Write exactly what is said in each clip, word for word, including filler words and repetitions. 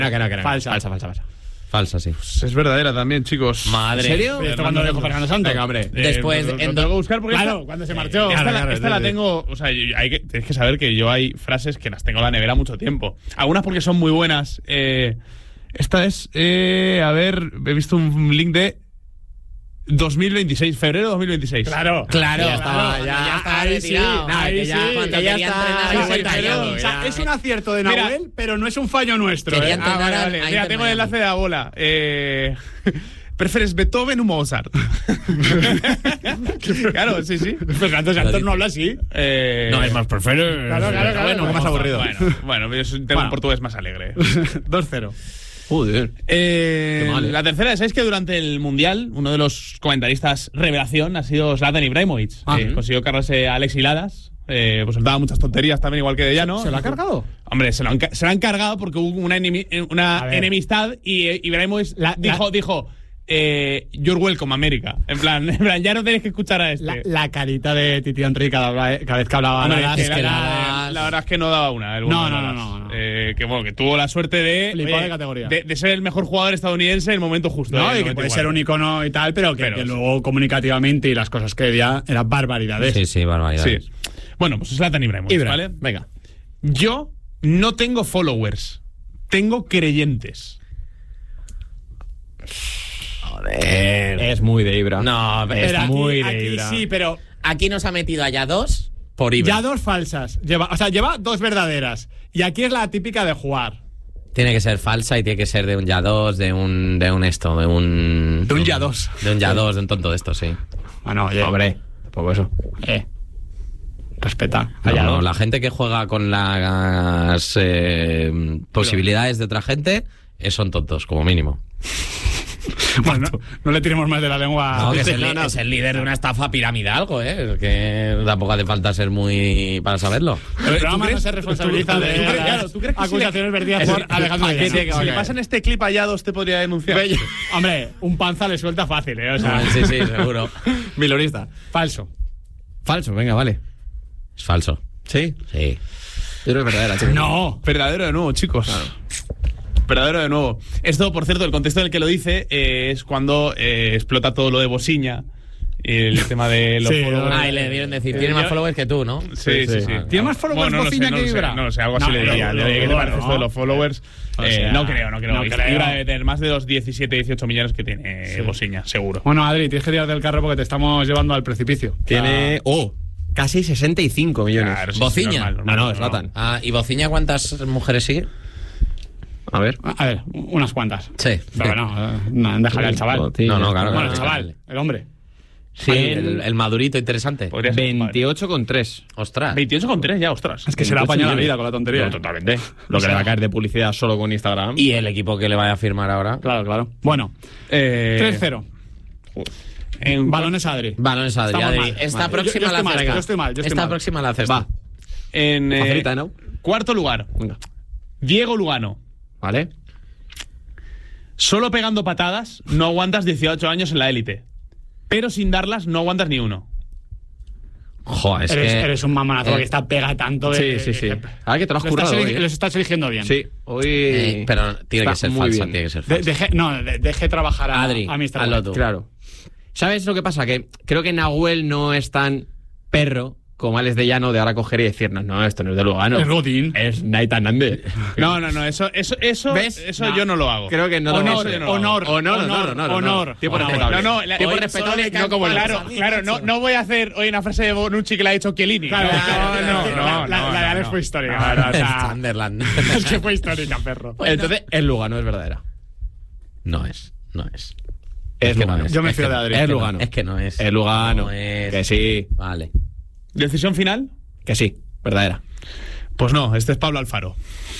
No, que no, que no. Falsa. Falsa, falsa, falsa. Falsa, sí. Pues es verdadera también, chicos. Madre. ¿En serio? ¿Esto cuando lo dijo Fernando Santos? Venga, hombre. Eh, Después, lo, lo en tengo que do- buscar porque Claro, esta, cuando se marchó. esta, Claro, la, claro, esta la sí, sí. tengo, o sea, hay que, tienes que saber que yo hay frases que las tengo en la nevera mucho tiempo. Algunas porque son muy buenas. Eh, esta es, eh, a ver, he visto un link de dos mil veintiséis, febrero de dos mil veintiséis. Claro. Claro, Ya estaba, cuando ya- ya estaba ahí retirado. sí, Nada, ahí que ya, sí, cuando que ya quería está, entrenar, sí, igual sí, tallado, O ya. sea, es un acierto de Mira. Nahuel, pero no es un fallo nuestro. Quería ¿eh? entrenar Ah, vale, a- vale. a Mira, Inter tengo el Miami. enlace de la bola. Eh, ¿Prefieres Beethoven o Mozart? Claro, sí, sí. Fernando Santos no habla así. Eh, No, es más, prefiero. Claro, claro, claro. Bueno, más aburrido. Bueno, bueno, yo soy- tengo Bueno. un portugués más alegre. dos cero. Joder. Eh, Qué mal, ¿eh? La tercera, ¿sabéis que durante el Mundial uno de los comentaristas revelación ha sido Zlatan Ibrahimovic? Ah. que consiguió cargarse a Alex Hiladas. Eh, pues soltaba muchas tonterías también, igual que de Llano. ¿Se lo ha cargado? Hombre, se lo han, ca- se lo han cargado porque hubo una, enemi- una A ver. enemistad y eh, Ibrahimovic La- dijo, la- dijo eh, you're welcome, América. En plan, en plan, ya no tenéis que escuchar a este. La, la carita de Titi Henry cada, cada vez que hablaba. Hombre, Nadas, es que que la, era- la verdad es que no daba una. el No, bueno de no, Nadas. no, no, no. Eh, que bueno, que tuvo la suerte de, Flipado oye, de categoría. de, de ser el mejor jugador estadounidense en el momento justo. No, eh, y que puede noventa y ser cuatro. un icono y tal, pero que, Pero que sí. luego comunicativamente y las cosas que decía eran barbaridades. Sí, sí, barbaridad. Sí. Bueno, pues Zlatan Ibrahimovic, Ibra, ¿vale? venga. Yo no tengo followers, tengo creyentes. Joder. Es muy de Ibra. No, Pero es aquí- muy de aquí Ibra. sí, pero Aquí nos ha metido allá dos por Ibra. ya dos falsas. Lleva, o sea, lleva dos verdaderas. Y aquí es la típica de jugar. Tiene que ser falsa y tiene que ser de un ya dos, de un, de un esto, de un... De un ya dos. De un ya dos, de un tonto de esto, sí. Bueno, oye. Hombre, tampoco eso. Eh. Respeta. No, Allá no, dos. la gente que juega con las eh, posibilidades de otra gente eh, son tontos, como mínimo. Bueno, no, no le tiremos más de la lengua. No, que es, el, No, no. es el líder de una estafa piramidal, ¿eh? Que tampoco hace falta ser muy para saberlo. El programa no se responsabiliza de tú crees- las claro, ¿tú crees que si acusaciones vertidas Es- por Alejandro ¿a qué Llano. tiene que- Si le ok. pasan este clip a Yados, te podría denunciar. Hombre, un panza le suelta fácil, ¿eh? O sea, Sí, sí, seguro. Milonista. falso. Falso, venga, vale. Es falso. ¿Sí? Sí. Yo creo que es verdadera, chicos. No. Verdadero de nuevo, chicos. Verdadero de nuevo. Esto, por cierto, el contexto en el que lo dice eh, es cuando eh, explota todo lo de Bosiña. El tema de los Sí, followers. Ah, y le debieron decir, tiene más followers que tú, ¿no? Sí, sí, sí. ¿Tiene más followers Bueno, no lo Bociña sé, no que lo sé, Ibra? No lo sé, algo así No, le diría. lo- Le diría, ¿qué te lo- parece no. esto de los followers? O Eh, sea, no creo, no creo. no creo. Ibra debe tener más de los diecisiete, dieciocho millones que tiene Bosiña, seguro. Bueno, Adri, tienes que tirarte del carro porque te estamos llevando al precipicio. Tiene. ¡Oh! Casi sesenta y cinco millones. Claro, sí, sí, Bociña. normal, normal, No, no, normal. Zlatan. Ah, ¿y Bociña cuántas mujeres sigue? A ver. Ah, A ver, unas cuantas. Sí. Pero no, eh, no, déjale al chaval. Bociña. No, no, claro, Bueno, el claro. chaval, el hombre. Sí, el, el madurito interesante. Podría ser, veintiocho con tres. Ostras. veintiocho con tres ya, ostras. Es que se le ha apañado la vida con la tontería. No, totalmente. Lo que le va a caer de publicidad solo con Instagram. Y el equipo que le vaya a firmar ahora. Claro, claro. Bueno, Eh, tres cero. en- Balones Adri. Balones Adri. Estamos Adri. mal. Esta Vale. próxima Yo- yo la estoy mal, haces tú. yo estoy mal, yo estoy Esta mal. próxima la haces Va. tú. En eh, Facilita, ¿no? cuarto lugar, Venga. Diego Lugano. ¿Vale? Solo pegando patadas no aguantas dieciocho años en la élite. Pero sin darlas no aguantas ni uno. Joder, es Eres, que... eres un mamonazo eh, que está pega tanto de. Sí, sí, sí. A ver que te lo has Lo currado estás, hoy, eli- ¿eh? los estás eligiendo bien. Sí, hoy. eh, pero tiene está que ser muy falsa, bien. tiene que ser De- falsa. deje, no, de- deje trabajar a, Adri, a mister hazlo White. tú. Claro. ¿Sabes lo que pasa? Que creo que Nahuel no es tan perro como Alex de Llano de ahora coger y decirnos, no, esto no es de Lugano. Es Godín. Es Nathan Nández. No, no, no, eso, eso, eso, ¿Ves? eso No. yo no lo hago. Creo que no lo Honor, vamos a hacer. honor, honor, honor, honor, honor, honor. Tiempo Honor. respetable. No, no, la- Tiempo hoy respetable, solo no como el Claro, otro. claro, no, no voy a hacer hoy una frase de Bonucci que la ha hecho Chiellini. Claro, no, claro, no, claro. no, La- no, la- no, la de Alex no. fue histórica, No, la verdad, o Es sea, Sunderland. es que fue histórica, perro. Entonces, es Lugano, es verdadera. No es, no es. Es que no Lugano. es. Yo me Es fío que de no. Adri. Es que no, Lugano. Es que no es. Es Lugano. No es. Que sí. Vale. ¿Decisión final? Que sí, verdadera. Pues no, este es Pablo Alfaro.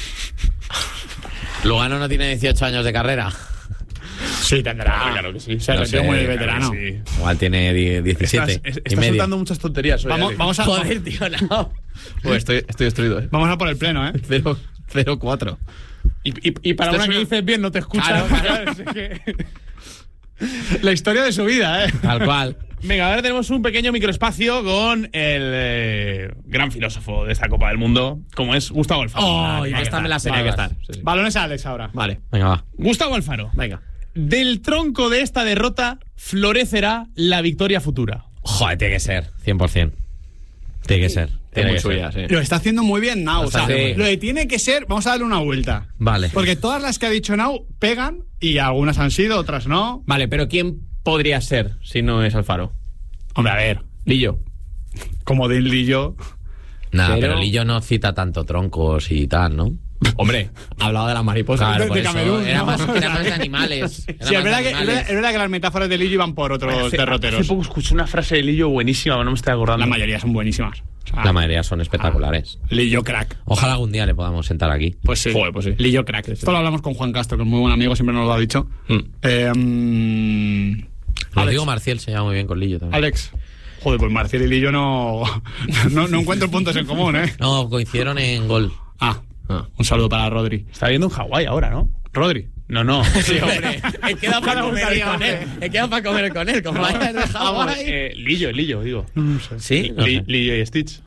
Lugano no tiene dieciocho años de carrera. Sí, tendrá. Claro que sí. Se No retiró sé, muy claro veterano. Sí. Igual tiene die- diecisiete. Estás, es- y estás medio. soltando muchas tonterías hoy, Vamos, Ale. vamos, a, Joder, tío, no. Pues estoy, estoy destruido, ¿eh? vamos a por el pleno, ¿eh? Cero, cero, cuatro. Y, y, y para Esto una es que una- dices bien no te escuchan. Claro, claro. ¿sabes? Es que- La historia de su vida, ¿eh? Tal cual. Venga, ahora tenemos un pequeño microespacio con el eh, gran filósofo de esta Copa del Mundo, como es Gustavo Alfaro. Oh, Tiene que esta me la estar, sé. tiene que que estar. estar. Sí, sí. Balones a Alex ahora. Vale, Venga, va. Gustavo Alfaro. venga. Del tronco de esta derrota florecerá la victoria futura. Joder, tiene que ser, cien por ciento. Tiene que ser. Es Tiene muy que suya, ser. sí. Lo está haciendo muy bien Nau. Lo O sea, está haciendo lo que tiene que ser, vamos a darle una vuelta. Vale. Porque todas las que ha dicho Nau pegan y algunas han sido, otras no. Vale, pero ¿quién podría ser si no es Alfaro? Hombre, a ver, Lillo. como de Lillo. Nada, Pero- pero Lillo no cita tanto troncos y tal, ¿no? Hombre, hablaba de las mariposas. Claro, de- por de eso. Camerún, Era ¿no? más, era más de animales. Era Sí, es más verdad, de que, es, animales. verdad, es verdad que las metáforas de Lillo iban por otros Hace, derroteros. hace poco escuché una frase de Lillo buenísima, pero no me estoy acordando. La mayoría son buenísimas. O sea, La mayoría son espectaculares. Lillo crack. Ojalá algún día le podamos sentar aquí. Pues sí. Joder, pues sí. Lillo crack. Esto lo hablamos con Juan Castro, que es muy buen amigo, siempre nos lo ha dicho. Mm. Eh, mm, Rodrigo Marcial se lleva muy bien con Lillo también. Alex. Joder, pues Marcial y Lillo no, no, no encuentro puntos en común, ¿eh? No, coincidieron en gol. Ah, Ah. un saludo para Rodri. Está viendo en Hawái ahora, ¿no? Rodri. No, no. Sí, hombre. He quedado para comer con él. He quedado para comer con él. Como vayas de Hawái. Eh, Lillo, Lillo, digo. Sí, no Li- sé. Lillo y Stitch.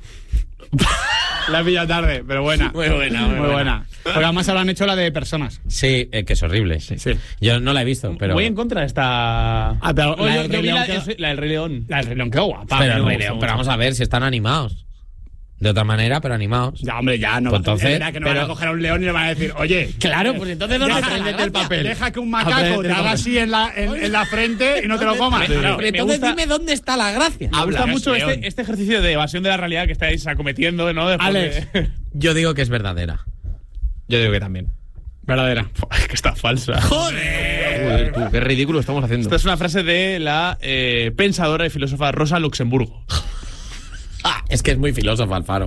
La pilla tarde, pero buena. Muy buena, muy Muy buena. buena. Porque además ahora han hecho la de personas. Sí, eh, que es horrible. Sí. Yo no la he visto, pero. Voy en contra de esta. Ah, pero Oh, la yo- del yo Rey vi León la, quedó- yo soy- la del Rey León. La del Rey León quedó guapa. Pero, me el gustó Rey León, mucho. pero vamos a ver si están animados. De otra manera, pero animados. Ya, hombre, ya no. Pues va- entonces, es verdad que no van pero- a coger a un león y le van a decir, oye. Claro, pues entonces ¿dónde deja, está la deja- gracia? deja que un macaco Aprende te el haga papel. así en la, en, en la frente y no te lo comas. Pero- Claro. Pero entonces gusta- dime dónde está la gracia. Me gusta Habla, mucho es león. este, este ejercicio de evasión de la realidad que estáis acometiendo, ¿no? Después Alex. de- Yo digo que es verdadera. Yo digo que también. Verdadera. Es que está falsa. Joder, tú, qué ridículo estamos haciendo. Esta es una frase de la eh, pensadora y filósofa Rosa Luxemburgo. Ah, es que es muy filósofo Alfaro.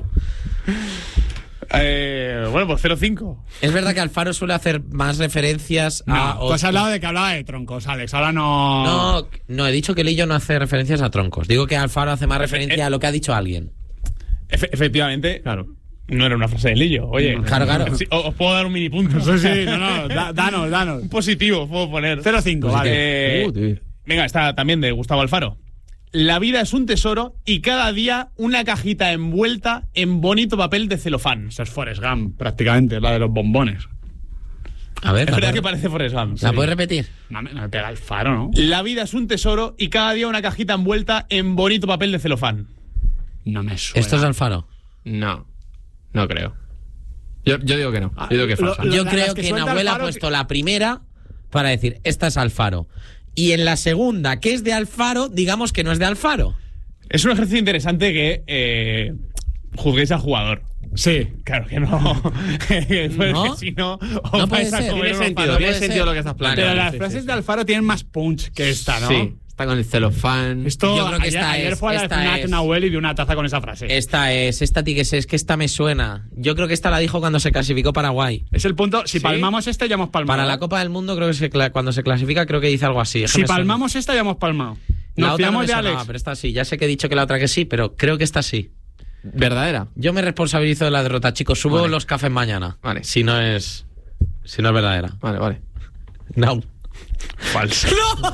Eh, bueno, pues cero cinco. Es verdad que Alfaro suele hacer más referencias No, a. tú has hablado de que hablaba de troncos, Alex. Ahora no. No, no, he dicho que Lillo no hace referencias a troncos. Digo que Alfaro hace más Efe- referencia a lo que ha dicho alguien. Efe- efectivamente, Claro. no era una frase de Lillo. Oye, Claro, claro. Sí, o- os puedo dar un mini punto. Sí, sí, no, no. da- danos, danos. Un positivo, os puedo poner. cero cinco, vale. Eh, Uh, tío. venga, está también de Gustavo Alfaro. La vida es un tesoro y cada día una cajita envuelta en bonito papel de celofán. Eso es Forrest Gump, prácticamente, la de los bombones. A ver, Es ¿la verdad puedes- que parece Forrest Gump. ¿la sí. puedes repetir? No me, no me pega el faro, ¿no? La vida es un tesoro y cada día una cajita envuelta en bonito papel de celofán. No me suena. ¿Esto es Alfaro? No. No creo. Yo, yo digo que no. Yo digo que es Lo- falsa. lo- Yo las creo que que, suelta Nahuel ha Alfaro puesto que- la primera para decir, esta es Alfaro. Y en la segunda, que es de Alfaro, digamos que no es de Alfaro. Es un ejercicio interesante que eh, juzguéis al jugador. Sí. Claro que no. Pues ¿No? que si no, os No vais puede a ser. comer Tiene unos sentido, palotes. tiene puede sentido ser. lo que estás Vale, planteando. Pero las sí, frases sí, de Alfaro tienen más punch que esta, ¿no? Sí, está con el celofán. Esto, Yo creo que ayer, esta ayer es- fue a la esta FNAC es- Nahuel y dio una taza con esa frase. Esta es, esta ti que es, es que esta me suena. Yo creo que esta la dijo cuando se clasificó Paraguay. Es el punto. Si ¿Sí? palmamos esta, ya hemos palmado. Para la Copa del Mundo, creo que se cla- cuando se clasifica, creo que dice algo así. Es que Si me suena. palmamos esta, ya hemos palmado. La Nos otra no fiamos me de sonaba, Alex. pero esta sí. Ya sé que he dicho que la otra que sí, pero creo que esta sí. ¿Verdadera? Yo me responsabilizo de la derrota, chicos. Subo Vale. los cafés mañana. Vale. Si no es. Si no es verdadera. Vale, vale. No. Falso.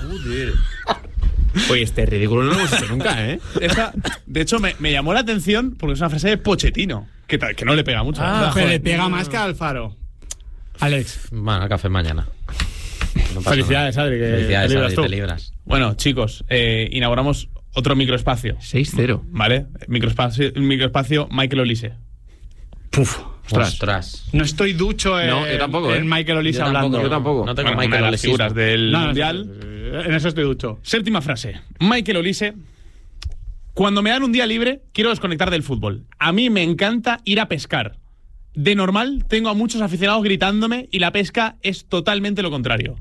Oye, este ridículo no lo hemos hecho nunca, ¿eh? Esta, de hecho, me, me llamó la atención porque es una frase de Pochettino, que, ta- que no le pega mucho. Ah, la verdad. Pero joder. le pega más que a Alfaro. Alex. Bueno, café mañana. No pasa Felicidades, nada. Adri. Que Felicidades, te libras Adri, tú. te libras. Bueno, chicos, eh, inauguramos otro microespacio. seis cero. ¿Vale? Microespacio, microespacio Michael Olise. Puf. Ostras. Ostras. No estoy ducho en, No, yo tampoco, en ¿eh? Michael Olise Yo hablando. tampoco, Yo tampoco. No tengo Bueno, una Michael de las Olise. figuras del No, no, Mundial. En eso estoy ducho. Séptima frase. Michael Olise. Cuando me dan un día libre, quiero desconectar del fútbol. A mí me encanta ir a pescar. De normal, tengo a muchos aficionados gritándome y la pesca es totalmente lo contrario.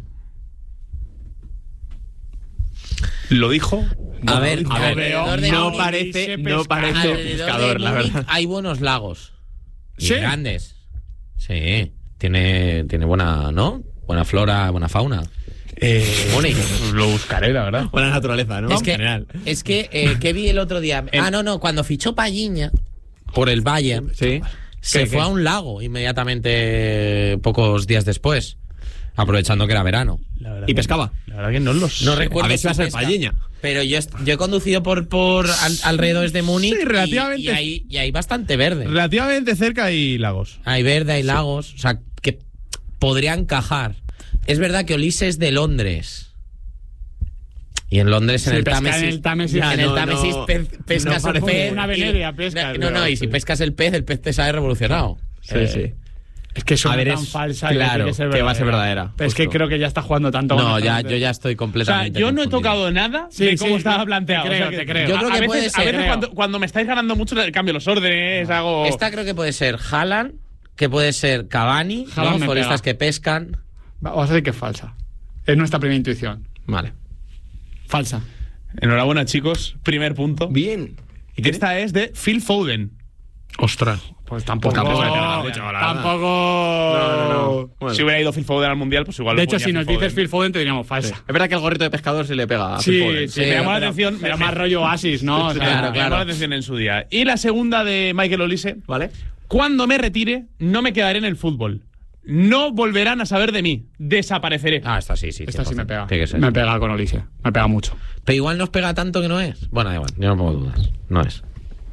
¿Lo dijo? A ver, A ver, alrededor de no Múnich- parece, no pesca. parece alrededor pescador, de la Múnich verdad. hay buenos lagos. Y ¿Sí? grandes. Sí. Tiene, tiene buena, ¿no? Buena flora, buena fauna. Eh, Múnich. Lo buscaré, la verdad. Buena naturaleza, ¿no? Es En que, general. es que, eh, ¿qué vi el otro día? Ah, no, no, cuando fichó Palliña por el Bayern, Sí. se ¿Qué, fue qué? a un lago inmediatamente pocos días después. aprovechando que era verano. La verdad Y que- pescaba. La verdad que no los... No recuerdo A ver si va a ser pesca, paelleña. Pero yo, est- yo he conducido por, por al- alrededores de Múnich Sí, y- relativamente. y, hay, y hay bastante verde. Relativamente cerca hay lagos. Hay verde, hay lagos, o sea, que podría encajar. Es verdad que Olise es de Londres. Y en Londres, en Sí, el pescar Támesis. en el Támesis- en el no, Támesis no, pe- pescas no el parece pez. una y- veneria pescas, No, no, pero- y si pescas el pez, el pez te sale revolucionado. Sí, Eh, sí. Es que suena A ver, tan es- falsa claro, que, que va a ser verdadera, Pero es que justo. creo que ya está jugando tanto. No, con ya, esta yo ya estoy O sea, completamente. yo no he confundido. tocado nada Sí, de cómo sí, estaba te planteado. creo, O sea te creo. Yo creo a que veces, puede a ser, veces creo. cuando, cuando me estáis ganando mucho, cambio los órdenes, hago... Esta creo que puede ser Haaland, que puede ser Cavani, ¿no? Haaland me Futbolistas pega. que pescan. Vamos a decir que es falsa. Es nuestra primera intuición. Vale. Falsa. Enhorabuena, chicos. Primer punto. Bien. Y esta es de Phil Foden. Ostras. Pues tampoco. Pues tampoco no, me pega mucho, la verdad. tampoco. No, no, no. Bueno. Si hubiera ido Phil Foden al Mundial, pues igual De lo hecho, ponía si nos Phil dices Foden. Phil Foden, te diríamos Sí. falsa. Es verdad que el gorrito de pescador se le pega a Sí, Phil Foden. sí, me llamó la pero- atención- Pero me- más rollo Oasis, ¿no? O sea, Claro, Me claro. llamó la atención en su día. Y la segunda de Michael Olise. ¿Vale? Cuando me retire, no me quedaré en el fútbol. No volverán a saber de mí. Desapareceré. Ah, esta sí, sí. Esta sí me cien por ciento. pega. Tiene que ser. Me pega con Olise. Me pega mucho. Pero igual nos pega tanto que no es. Bueno, da igual, yo no pongo dudas. No es.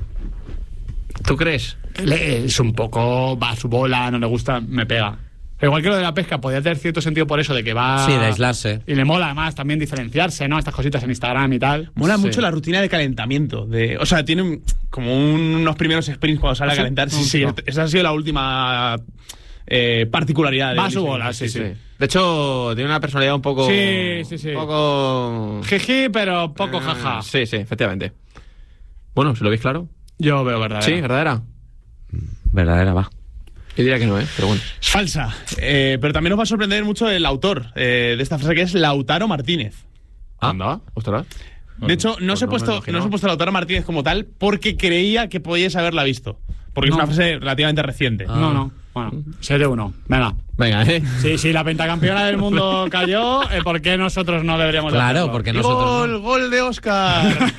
¿Tú crees? Él es un poco. Va a su bola, no le gusta, me pega. Pero igual que lo de la pesca, podría tener cierto sentido por eso, de que va. Sí, de aislarse. Y le mola además también diferenciarse, ¿no? Estas cositas en Instagram y tal. Mola Sí. mucho la rutina de calentamiento. De, o sea, tiene un- como un- unos primeros sprints cuando sale a ¿Ah, sí? calentar. Sí, No, sí, no. esa ha sido la última eh, particularidad. de Va a su Olise. bola, sí, sí. De hecho, tiene una personalidad un poco. Sí, sí, sí. Un poco. Jiji, pero poco Eh, jaja. Sí, sí, efectivamente. Bueno, si lo veis claro. Yo veo verdad. Sí, verdadera. Verdadera, va. Yo diría que no, ¿eh? Pero bueno. Es falsa. Eh, pero también nos va a sorprender mucho el autor eh, de esta frase, que es Lautaro Martínez. Ah, anda. Ostras. De hecho, no, pues se he no me puesto, imaginaba. no se he puesto Lautaro Martínez como tal porque creía que podíais haberla visto. Porque No. es una frase relativamente reciente. Ah. No, no. Bueno, siete uno. Venga. Venga, ¿eh? Sí, sí, la pentacampeona del mundo cayó. eh, ¿Por qué nosotros no deberíamos Claro, hacerlo? porque ¡Y nosotros. gol! no. ¡Gol de Oscar!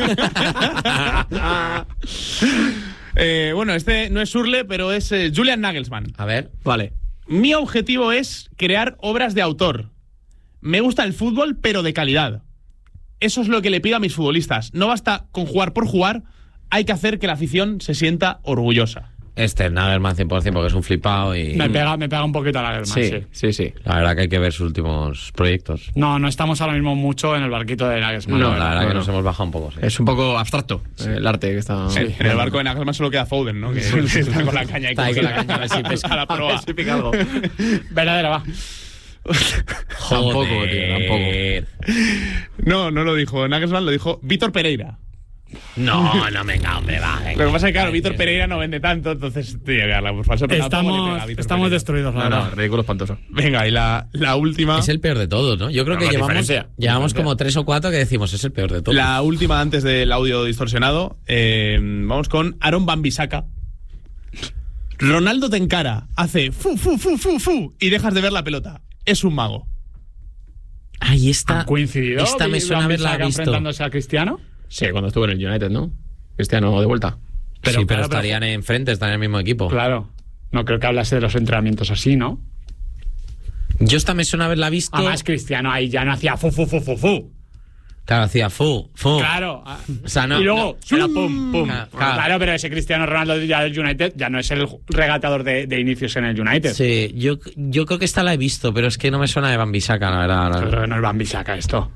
Eh, bueno, este no es Surle, pero es eh, Julian Nagelsmann. A ver. Vale. Mi objetivo es crear obras de autor. Me gusta el fútbol, pero de calidad. Eso es lo que le pido a mis futbolistas. No basta con jugar por jugar, hay que hacer que la afición se sienta orgullosa. Este es Nagelman cien por ciento porque es un flipado y. Me pega, me pega un poquito a la Germán, Sí, sí. sí, sí. La verdad que hay que ver sus últimos proyectos. No, no estamos ahora mismo mucho en el barquito de Nagelsmann. No, la la verdad no, que no. nos hemos bajado un poco. Sí. Es un poco abstracto eh, el arte que está. En, en el barco de Nagelsmann solo queda Foden, ¿no? Que está con la caña y Está ahí con la caña, a ver si pesca a la proa. Sí, pica algo. Verdadera, va. Tampoco, tío, Joder. No, no lo dijo Nagelsmann, lo dijo Víctor Pereira. No, no, venga, hombre, va. venga. Lo que pasa es que, claro, Ay, Víctor Dios Pereira no vende tanto, entonces tenía que darla por falso. Pero tampoco le pega a Estamos, Víctor estamos Pereira. destruidos, la No, no, verdad. ridículo espantoso. Venga, y la, la última. Es el peor de todos, ¿no? Yo creo No, que no, llevamos, diferencia. llevamos como tres o cuatro que decimos es el peor de todos. La última antes del audio distorsionado. eh, vamos con Aaron Wan-Bissaka. Ronaldo te encara, hace fu, fu, fu, fu, fu, y dejas de ver la pelota. Es un mago. Ay, esta. ¿Han coincidido? Esta me suena haberla Wan-Bissaka visto. enfrentándose a Cristiano? Sí, cuando estuvo en el United, ¿no? Cristiano de vuelta. Pero sí, pero claro, estarían enfrente, estarían en el mismo equipo. Claro. No creo que hablase de los entrenamientos así, ¿no? Yo esta me suena haberla visto. Además, Cristiano ahí ya no hacía fu, fu, fu, fu, fu. Claro, hacía fu, fu. Claro. O sea, no. y luego, no. era pum, pum. Claro, Claro, claro. pero ese Cristiano Ronaldo ya del United ya no es el regateador de, de inicios en el United. Sí, yo, yo creo que esta la he visto, pero es que no me suena de Wan-Bissaka, la verdad. la- Pero no es Wan-Bissaka esto.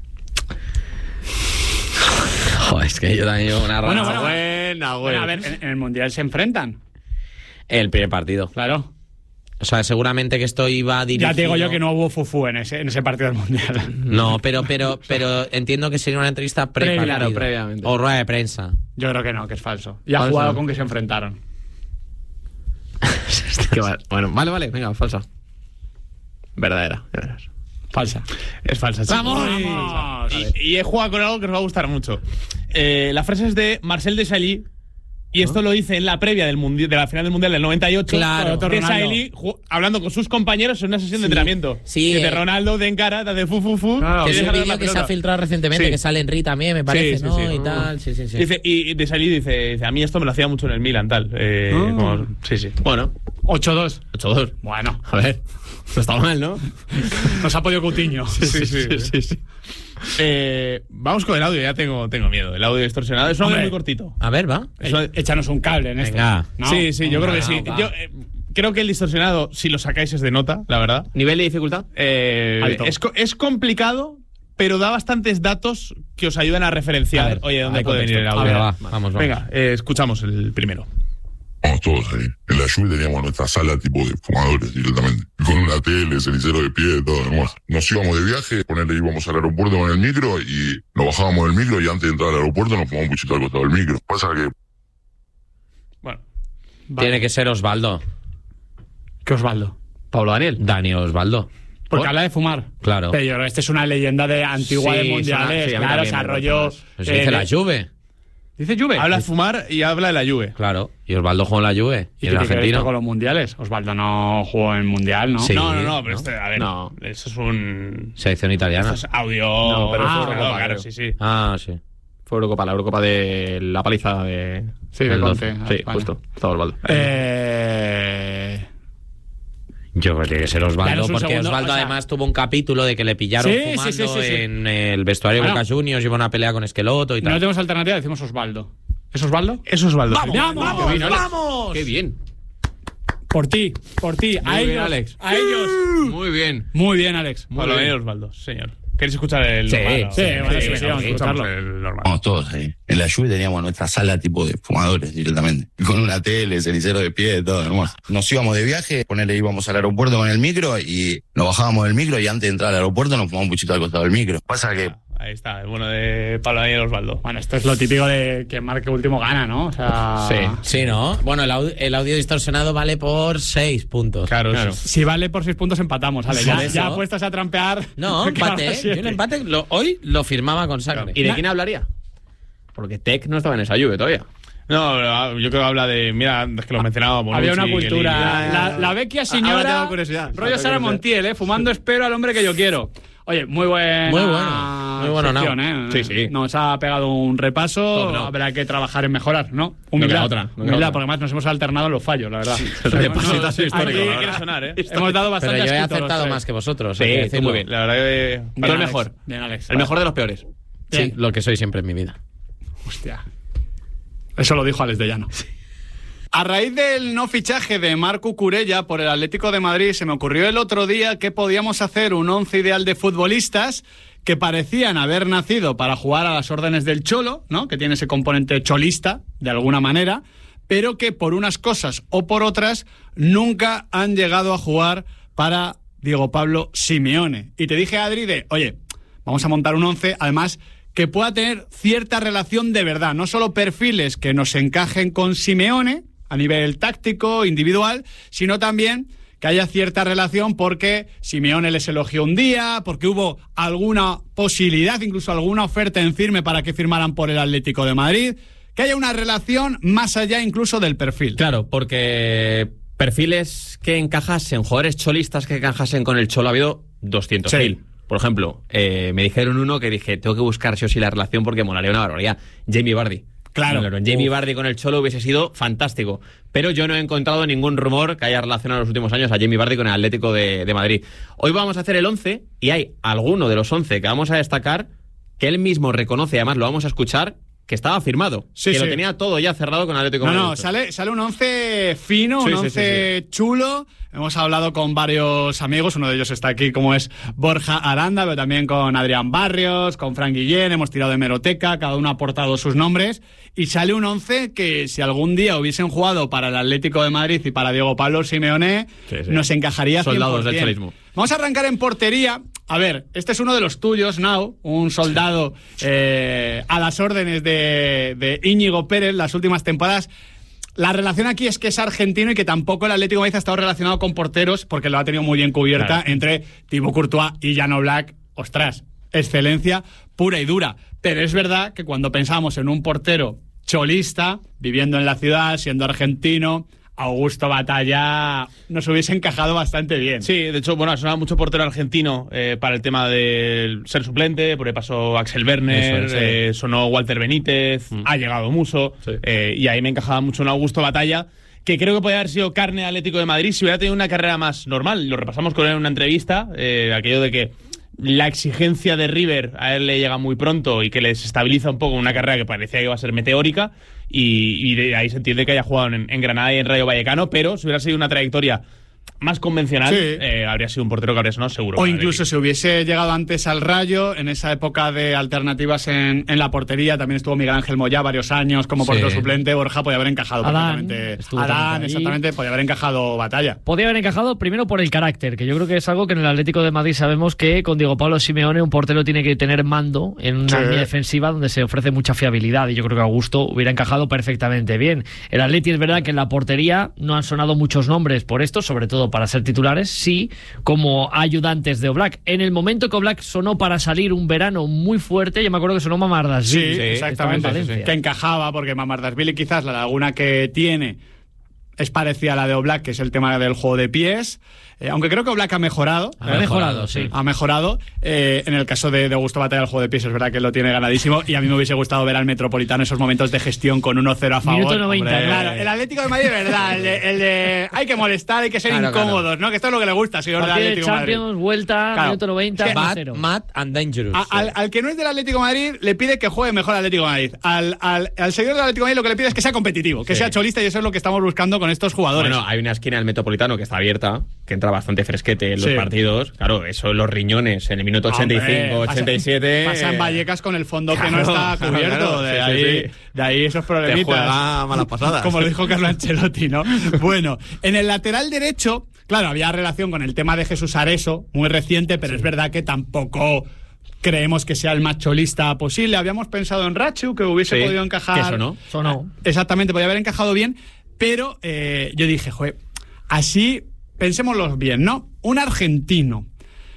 Joder, es que yo también llevo una Bueno, rara. bueno, Buena, Bueno, a ver, en, en el Mundial se enfrentan. El primer partido. Claro. O sea, seguramente que esto iba dirigido. Ya te digo yo que no hubo fufu en ese, en ese partido del Mundial. No, pero, pero, pero entiendo que sería una entrevista pre Previa. Claro, previamente. O rueda de prensa. Yo creo que no, que es falso. Y ha Falso. jugado con que se enfrentaron. Qué va- Bueno, vale, vale, venga, falsa. Verdadera, ya verás. Falsa. Es falsa, chicos. ¡Vamos! Y, y he jugado con algo que os va a gustar mucho. Eh, la frase es de Marcel Desailly. Y esto lo dice en la previa del mundial, de la final del Mundial del noventa y ocho. Claro. Otro Ronaldo. Desailly ju- hablando con sus compañeros en una sesión de Sí. entrenamiento. Sí, Y dice eh. Ronaldo de encara, te hace fu fu fu. Claro. y Que es deja un de dar vídeo la que se ha pelota. filtrado recientemente, Sí. que sale en Ri también, me parece, Sí, sí, ¿no? sí. Y tal, sí, sí, sí. Dice, y Desailly dice, dice, a mí esto me lo hacía mucho en el Milan, tal. Eh, Ah. como- sí, sí. Bueno, ocho dos. ocho dos. Bueno, A ver, no está mal, ¿no? nos ha podido Coutinho. Sí, sí, sí. sí, sí. Eh, vamos con el audio, ya tengo, tengo miedo. El audio distorsionado es un audio Hombre. muy cortito. A ver, va. Eso- Eh, Échanos un cable en esto. Venga. ¿No? Sí, sí, yo creo que va, sí. va. Yo eh, creo que el distorsionado, si lo sacáis, es de nota, la verdad. ¿Nivel de dificultad? Eh, Alto. es, co- es complicado, pero da bastantes datos que os ayudan a referenciar. A ver, Oye, ¿dónde hay puede venir el contexto. audio? A ver, va, vamos, vamos. Venga, eh, escuchamos el primero. Estábamos todos ahí. En la lluvia teníamos nuestra sala tipo de fumadores directamente. Con una tele, cenicero de pie, todo demás. Nos íbamos de viaje, ponerle íbamos al aeropuerto con el micro y nos bajábamos del micro y antes de entrar al aeropuerto nos fumamos un puchito al costado del micro. Pasa que Bueno, Tiene que ser Osvaldo. ¿Qué Osvaldo? Pablo Daniel. Dani Osvaldo. Porque ¿Por? habla de fumar. Claro. Pero yo creo que esta es una leyenda de antigua Sí, de mundiales. suena- sí, a mí claro, también o sea, me rollo. parece más. Eso eh, dice la de- Juve. ¿Dice Juve? habla de fumar y habla de la Juve. Claro. Y Osvaldo jugó en la Juve. ¿Y Y qué el tiene que ver esto argentino. con los mundiales? Osvaldo no jugó en mundial, ¿no? Sí. No, no, no, pero ¿no? este, a ver, No. eso es un... Selección italiana. Esto es audio... No, pero fue Ah, Eurocopa, claro, creo. sí, sí. Ah, sí. Fue Eurocopa, la Eurocopa de la paliza de. Sí, de del Conte, doce. a Sí, España. justo. Estaba Osvaldo. Eh... Yo creo que tiene que ser Osvaldo, Danos un porque segundo, Osvaldo o sea- además tuvo un capítulo de que le pillaron Sí, fumando sí, sí, sí, sí. en el vestuario de Bueno. Boca Juniors, lleva una pelea con Esqueloto y No tal. tenemos alternativa, decimos Osvaldo. ¿Es Osvaldo? Es Osvaldo. ¡Vamos! ¡Vamos! Qué bien, Alex. ¡Vamos! ¡Qué bien! Por ti, por ti. a Muy bien, ellos, Alex. a ellos. Muy bien. Muy bien, Alex. Muy Pablo bien. Daniel Osvaldo, señor. ¿Queréis escuchar el Sí, normal? sí, bueno, sí, sí, venga, vamos a escuchamos escucharlo. el normal. estábamos todos ahí. En la lluvia teníamos nuestra sala tipo de fumadores directamente. Con una tele, cenicero de pie, todo demás. Nos íbamos de viaje, ponerle íbamos al aeropuerto con el micro y nos bajábamos del micro y antes de entrar al aeropuerto nos fumamos un puchito al costado del micro. Pasa que Ahí está, el bueno de Pablo Daniel Osvaldo. Bueno, esto es lo típico de que marque último gana, ¿no? O sea, Sí. Sí, ¿no? Bueno, el audio, el audio distorsionado vale por seis puntos. Claro, Claro. eso. Si vale por seis puntos empatamos, vale. Por Ya, eso. ya puestos a trampear. No, que empate. gana ¿eh? siete. Yo un empate lo- hoy lo firmaba con sangre. ¿Y de Na- quién hablaría? Porque Tech no estaba en esa Juve todavía. No, pero yo creo que habla de. Mira, es que lo mencionaba. Bonucci, Había una Chiellini. cultura. La, la vecchia Ahora señora. tengo curiosidad. Rollo Ahora Sara tengo curiosidad. Montiel, ¿eh? Fumando espero al hombre que yo quiero. Oye, muy buena. Muy bueno, muy bueno, sección, Nau. ¿eh? Sí, sí. Nos ha pegado un repaso. Top, no. Habrá que trabajar en mejorar, ¿no? queda Humildad. otra, no queda Humildad, otra. porque además nos hemos alternado en los fallos, la verdad. repasito así histórico, aquí la No verdad. quiere sonar, ¿eh? Hemos dado bastante Pero yo he asquito los acertado tres. más que vosotros. Sí, hay que tú decirlo. muy bien. La verdad que. Tú Bien, el Alex. mejor. Bien, Alex. El mejor de los peores. Sí, Bien. lo que soy siempre en mi vida. Hostia. Eso lo dijo Alex de Llano. A raíz del no fichaje de Marco Curella por el Atlético de Madrid, se me ocurrió el otro día que podíamos hacer un once ideal de futbolistas que parecían haber nacido para jugar a las órdenes del Cholo, ¿no? Que tiene ese componente cholista, de alguna manera, pero que por unas cosas o por otras nunca han llegado a jugar para Diego Pablo Simeone. Y te dije, Adri, de, oye, vamos a montar un once, además, que pueda tener cierta relación de verdad, no solo perfiles que nos encajen con Simeone a nivel táctico, individual, sino también que haya cierta relación porque Simeone les elogió un día, porque hubo alguna posibilidad, incluso alguna oferta en firme para que firmaran por el Atlético de Madrid, que haya una relación más allá incluso del perfil. Claro, porque perfiles que encajasen, jugadores cholistas que encajasen con el Cholo, ha habido doscientos mil. Sí. Por ejemplo, eh, me dijeron uno que dije, tengo que buscar sí o sí la relación porque molaría una barbaridad. Jamie Vardy. Claro. Jamie Uf. Vardy con el Cholo hubiese sido fantástico. Pero yo no he encontrado ningún rumor que haya relacionado en los últimos años a Jamie Vardy con el Atlético de, de Madrid. Hoy vamos a hacer el once y hay alguno de los once que vamos a destacar que él mismo reconoce, además lo vamos a escuchar, que estaba firmado. Sí, que sí. lo tenía todo ya cerrado con el Atlético No, de Madrid. no, sale, sale un once fino, Sí, un sí, once sí, chulo. Hemos hablado con varios amigos, uno de ellos está aquí, como es Borja Aranda, pero también con Adrián Barrios, con Fran Guillén, hemos tirado de hemeroteca, cada uno ha aportado sus nombres, y sale un once que si algún día hubiesen jugado para el Atlético de Madrid y para Diego Pablo Simeone, Sí, sí. nos encajaría Soldados cien por ciento. del cholismo. Vamos a arrancar en portería. A ver, este es uno de los tuyos, Nau, un soldado eh, a las órdenes de, de Íñigo Pérez las últimas temporadas. La relación aquí es que es argentino y que tampoco el Atlético de Madrid ha estado relacionado con porteros porque lo ha tenido muy bien cubierta Claro. entre Thibaut Courtois y Jan Black. Ostras, excelencia pura y dura. Pero es verdad que cuando pensamos en un portero cholista, viviendo en la ciudad, siendo argentino, Augusto Batalla nos hubiese encajado bastante bien. Sí, de hecho, bueno, ha sonado mucho portero argentino eh, para el tema de ser suplente, por ahí pasó Axel Werner, Eso es, sí. eh, sonó Walter Benítez, Mm. ha llegado Muso, Sí. eh, y ahí me encajaba mucho en Augusto Batalla, que creo que podría haber sido carne de Atlético de Madrid si hubiera tenido una carrera más normal. Lo repasamos con él en una entrevista, eh, aquello de que la exigencia de River a él le llega muy pronto y que le desestabiliza un poco una carrera que parecía que iba a ser meteórica, y, y de ahí se entiende que haya jugado en, en Granada y en Rayo Vallecano, pero si hubiera sido una trayectoria más convencional, Sí. eh, habría sido un portero que habría sonado seguro. O incluso Madrid. si hubiese llegado antes al Rayo, en esa época de alternativas en, en la portería, también estuvo Miguel Ángel Moyá varios años como Sí. portero suplente. Borja podía haber encajado Adán, perfectamente. estuvo Adán, también ahí. exactamente, podía haber encajado batalla. Podría haber encajado primero por el carácter, que yo creo que es algo que en el Atlético de Madrid sabemos que con Diego Pablo Simeone un portero tiene que tener mando en una Sí. línea defensiva donde se ofrece mucha fiabilidad, y yo creo que Augusto hubiera encajado perfectamente bien. El Atleti es verdad que en la portería no han sonado muchos nombres por esto, sobre todo para ser titulares, sí, como ayudantes de Oblak. En el momento que Oblak sonó para salir un verano muy fuerte, yo me acuerdo que sonó Mamardashvili. Sí, exactamente. Estaba en Valencia. Que encajaba, porque Mamardashvili quizás la laguna que tiene es parecida a la de Oblak, que es el tema del juego de pies. Eh, aunque creo que Oblak ha mejorado. Ha ¿eh? mejorado, sí. Ha mejorado. Eh, en el caso de, de Augusto Batalla, el juego de pies es verdad que lo tiene ganadísimo. Y a mí me hubiese gustado ver al Metropolitano esos momentos de gestión con uno cero a favor. Minuto noventa, Hombre, ¿no? claro, el Atlético de Madrid, verdad. El de, el de hay que molestar, hay que ser Claro, incómodos, claro. ¿no? Que esto es lo que le gusta, señor del Partido de Atlético de Madrid. Champions, vuelta, Claro. minuto noventa, Es que- uno Bad, cero. mad and dangerous. A- al, al que no es del Atlético de Madrid le pide que juegue mejor al Atlético de Madrid. Al, al, al seguidor del Atlético de Madrid lo que le pide es que sea competitivo, que Sí. sea cholista, y eso es lo que estamos buscando con estos jugadores. Bueno, hay una esquina del Metropolitano que está abierta, que entra bastante fresquete en los Sí. partidos. Claro, eso los riñones en el minuto ochenta y cinco, Hombre, ochenta y siete. Pasa, pasa en Vallecas con el fondo que no Claro, está claro, cubierto. claro, de, sí, sí, ahí, sí. de ahí esos Te problemitas. juega malas pasadas. Como lo dijo Carlo Ancelotti, ¿no? Bueno, en el lateral derecho, claro, había relación con el tema de Jesús Areso, muy reciente, pero es verdad que tampoco creemos que sea el más cholista posible. Habíamos pensado en Rachu, que hubiese Sí, podido encajar. que sonó. Sonó. Exactamente, podía haber encajado bien, pero eh, yo dije, joder, así pensémoslo bien, ¿no? Un argentino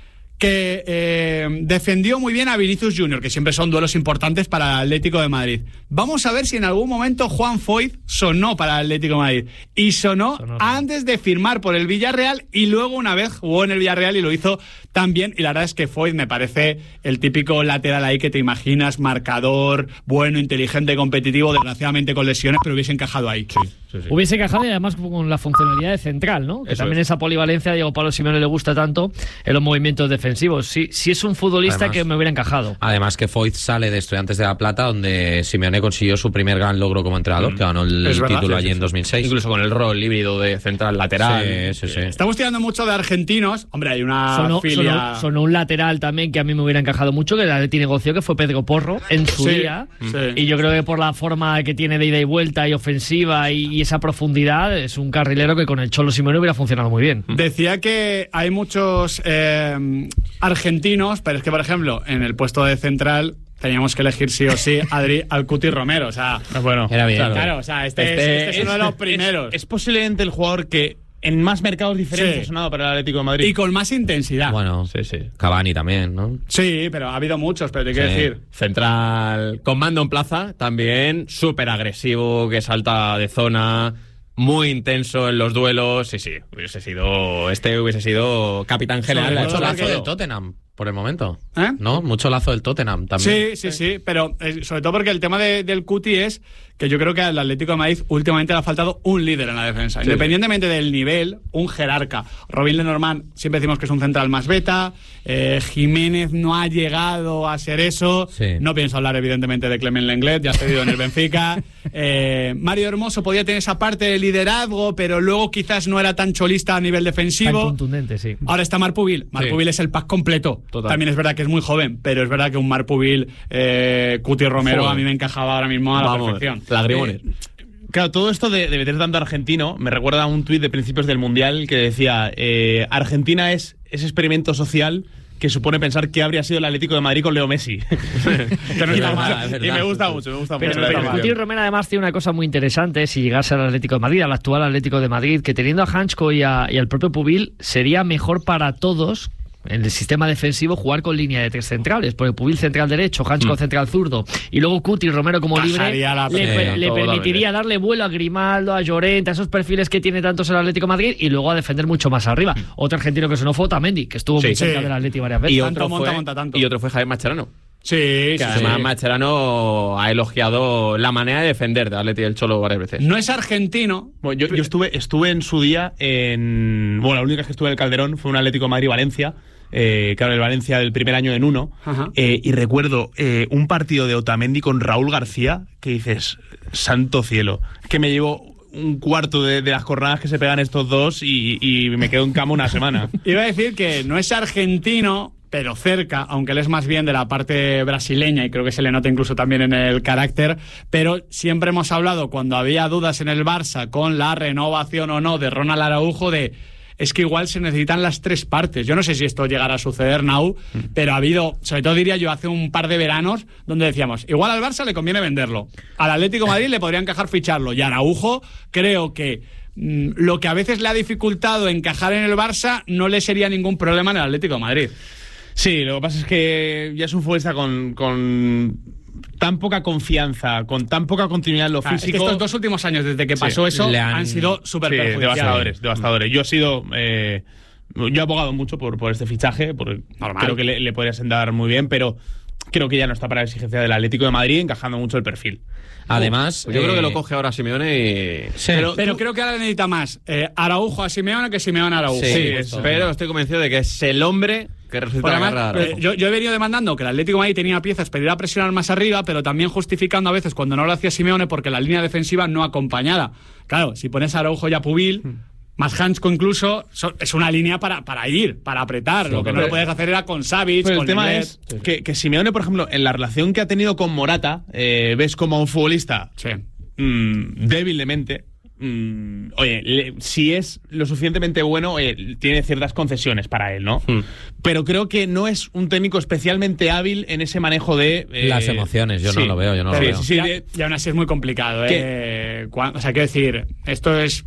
que eh, defendió muy bien a Vinicius Junior, que siempre son duelos importantes para el Atlético de Madrid. Vamos a ver si en algún momento Juan Foyth sonó para el Atlético de Madrid. Y sonó, Sonó, antes de firmar por el Villarreal, y luego una vez jugó en el Villarreal y lo hizo tan bien. Y la verdad es que Foyth me parece el típico lateral ahí que te imaginas, marcador, bueno, inteligente, competitivo, desgraciadamente con lesiones, pero hubiese encajado ahí. Hubiese encajado, y además con la funcionalidad de central, ¿no? Que Eso también es. esa polivalencia a Diego Pablo Simeone le gusta tanto en los movimientos defensivos. Sí, sí es un futbolista Además- que me hubiera encajado. Además que Foyth sale de Estudiantes de La Plata, donde Simeone consiguió su primer gran logro como entrenador, que ganó el Es verdad, título sí, allí sí, en sí. dos mil seis. Incluso con el rol híbrido de central lateral. Sí, sí, sí. Estamos tirando mucho de argentinos. Hombre, hay una Sonó, filia... sonó- sonó un lateral también que a mí me hubiera encajado mucho, que el Atleti negoció, que fue Pedro Porro en su Sí, día. sí. Y yo creo que por la forma que tiene de ida y vuelta y ofensiva y, y esa profundidad, es un carrilero que con el Cholo Simeone hubiera funcionado muy bien. Decía que hay muchos eh, argentinos, pero es que, por ejemplo, en el puesto de central teníamos que elegir sí o sí Adri al Cuti Romero. O sea, Bueno, Era bien. claro, claro. o sea, este, Este es, este es es- uno de los es- primeros. Es, posiblemente el jugador que en más mercados diferentes Sí. ha sonado para el Atlético de Madrid. Y con más intensidad. Bueno, Sí, sí. Cavani también, ¿no? Sí, pero ha habido muchos, pero te quiero Sí. decir. Central con mando en plaza, también súper agresivo, que salta de zona, muy intenso en los duelos. Sí, sí, hubiese sido, este hubiese sido capitán general. Sobre de todo Mucho todo. lazo porque- del Tottenham, por el momento. ¿Eh? ¿No? Mucho lazo del Tottenham también. Sí, sí, sí, pero eh, sobre todo porque el tema de- del Cuti es que yo creo que al Atlético de Madrid últimamente le ha faltado un líder en la defensa. Independientemente del nivel, un jerarca. Robin Lenormand siempre decimos que es un central más beta. eh, Jiménez no ha llegado a ser eso. Sí. No pienso hablar evidentemente de Clement Lenglet, ya ha cedido en el Benfica. Eh, Mario Hermoso podía tener esa parte de liderazgo, pero luego quizás no era tan cholista a nivel Tan defensivo. contundente, sí. Ahora está Marpubil. Marpubil es el pack completo. Total. También es verdad que es muy joven, pero es verdad que un Marpubil, eh, Cuti Romero, Joder. a mí me encajaba ahora mismo a la Vamos, perfección. lagrimones. Eh, Claro, todo esto de, de meter tanto argentino me recuerda a un tuit de principios del Mundial que decía eh, Argentina es ese experimento social que supone pensar que habría sido el Atlético de Madrid con Leo Messi. que no Es está verdad, mal. es verdad. Y me gusta mucho, me gusta Pero, mucho. pero la definición. Coutinho Romero además tiene una cosa muy interesante si llegase al Atlético de Madrid, al actual Atlético de Madrid, que teniendo a Hanchko y, a- y al propio Pubil sería mejor para todos en el sistema defensivo jugar con línea de tres centrales, porque Pubil central derecho, Hanchko central zurdo y luego Cuti Romero como libre Cajaría la le, pelota, per- le totalmente. permitiría darle vuelo a Grimaldo, a Llorente, a esos perfiles que tiene tantos el Atlético de Madrid y luego a defender mucho más arriba. Otro argentino que sonó fue Otamendi, que estuvo Sí. muy cerca Sí. del Atlético varias veces. Y Tanto otro, monta, fue, monta tanto. y otro fue Javier Mascherano, Sí, Que sí, además sí. Mascherano ha elogiado la manera de defender de Atleti del Cholo varias veces. No es argentino. Bueno, yo, yo estuve, estuve en su día en... Bueno, la única vez que estuve en el Calderón fue un Atlético de Madrid-Valencia. Eh, claro, el Valencia del primer año en uno. Ajá. Eh, y recuerdo eh, un partido de Otamendi con Raúl García que dices, santo cielo, que me llevo un cuarto de, de las jornadas que se pegan estos dos y, y me quedo en cama una semana. Iba a decir que no es argentino, pero cerca, aunque él es más bien de la parte brasileña y creo que se le nota incluso también en el carácter, pero siempre hemos hablado cuando había dudas en el Barça con la renovación o no de Ronald Araujo de es que igual se necesitan las tres partes. Yo no sé si esto llegará a suceder, Nau, pero ha habido, sobre todo diría yo, hace un par de veranos, donde decíamos, igual al Barça le conviene venderlo, al Atlético de Madrid le podría encajar ficharlo, y Araujo creo que mmm, lo que a veces le ha dificultado encajar en el Barça no le sería ningún problema en el Atlético de Madrid. Sí, lo que pasa es que ya es un futbolista con, con tan poca confianza, con tan poca continuidad en lo Ah, es físico. que estos dos últimos años, desde que Sí, pasó eso, le han- han sido súper Sí, perjudiciales. devastadores, devastadores. Yo he sido... Eh, yo he abogado mucho por, por este fichaje, porque Normal. creo que le, le podría sentar muy bien, pero creo que ya no está para la exigencia del Atlético de Madrid, encajando mucho el perfil. Además, Pues yo creo eh, que lo coge ahora Simeone y... sí. Pero, pero creo que ahora necesita más eh, Araujo a Simeone que Simeone a Araujo. Sí, Sí, justo. eso. pero estoy convencido de que es el hombre que resulta Porque la además, guerra de eh, Araujo. yo, yo he venido demandando que el Atlético de Madrid tenía piezas para ir a presionar más arriba, pero también justificando a veces cuando no lo hacía Simeone porque la línea defensiva no acompañada. Claro, si pones a Araujo y a Pubil, más Hansko incluso, so- es una línea para, para ir, para apretar. lo que no pero- lo puedes hacer era con Savic, Pues el con tema Lenglet. es que, que Simeone, por ejemplo, en la relación que ha tenido con Morata, eh, ves como a un futbolista Sí. mm, débil de mente. mm, oye, le- si es lo suficientemente bueno, oye, tiene ciertas concesiones para él, ¿no? Hmm. Pero creo que no es un técnico especialmente hábil en ese manejo de... eh, Las emociones, yo no lo veo, yo no lo Sí, veo. sí, sí, y, a- de- y aún así es muy complicado. ¿eh? Cuan- o sea, quiero decir, esto es...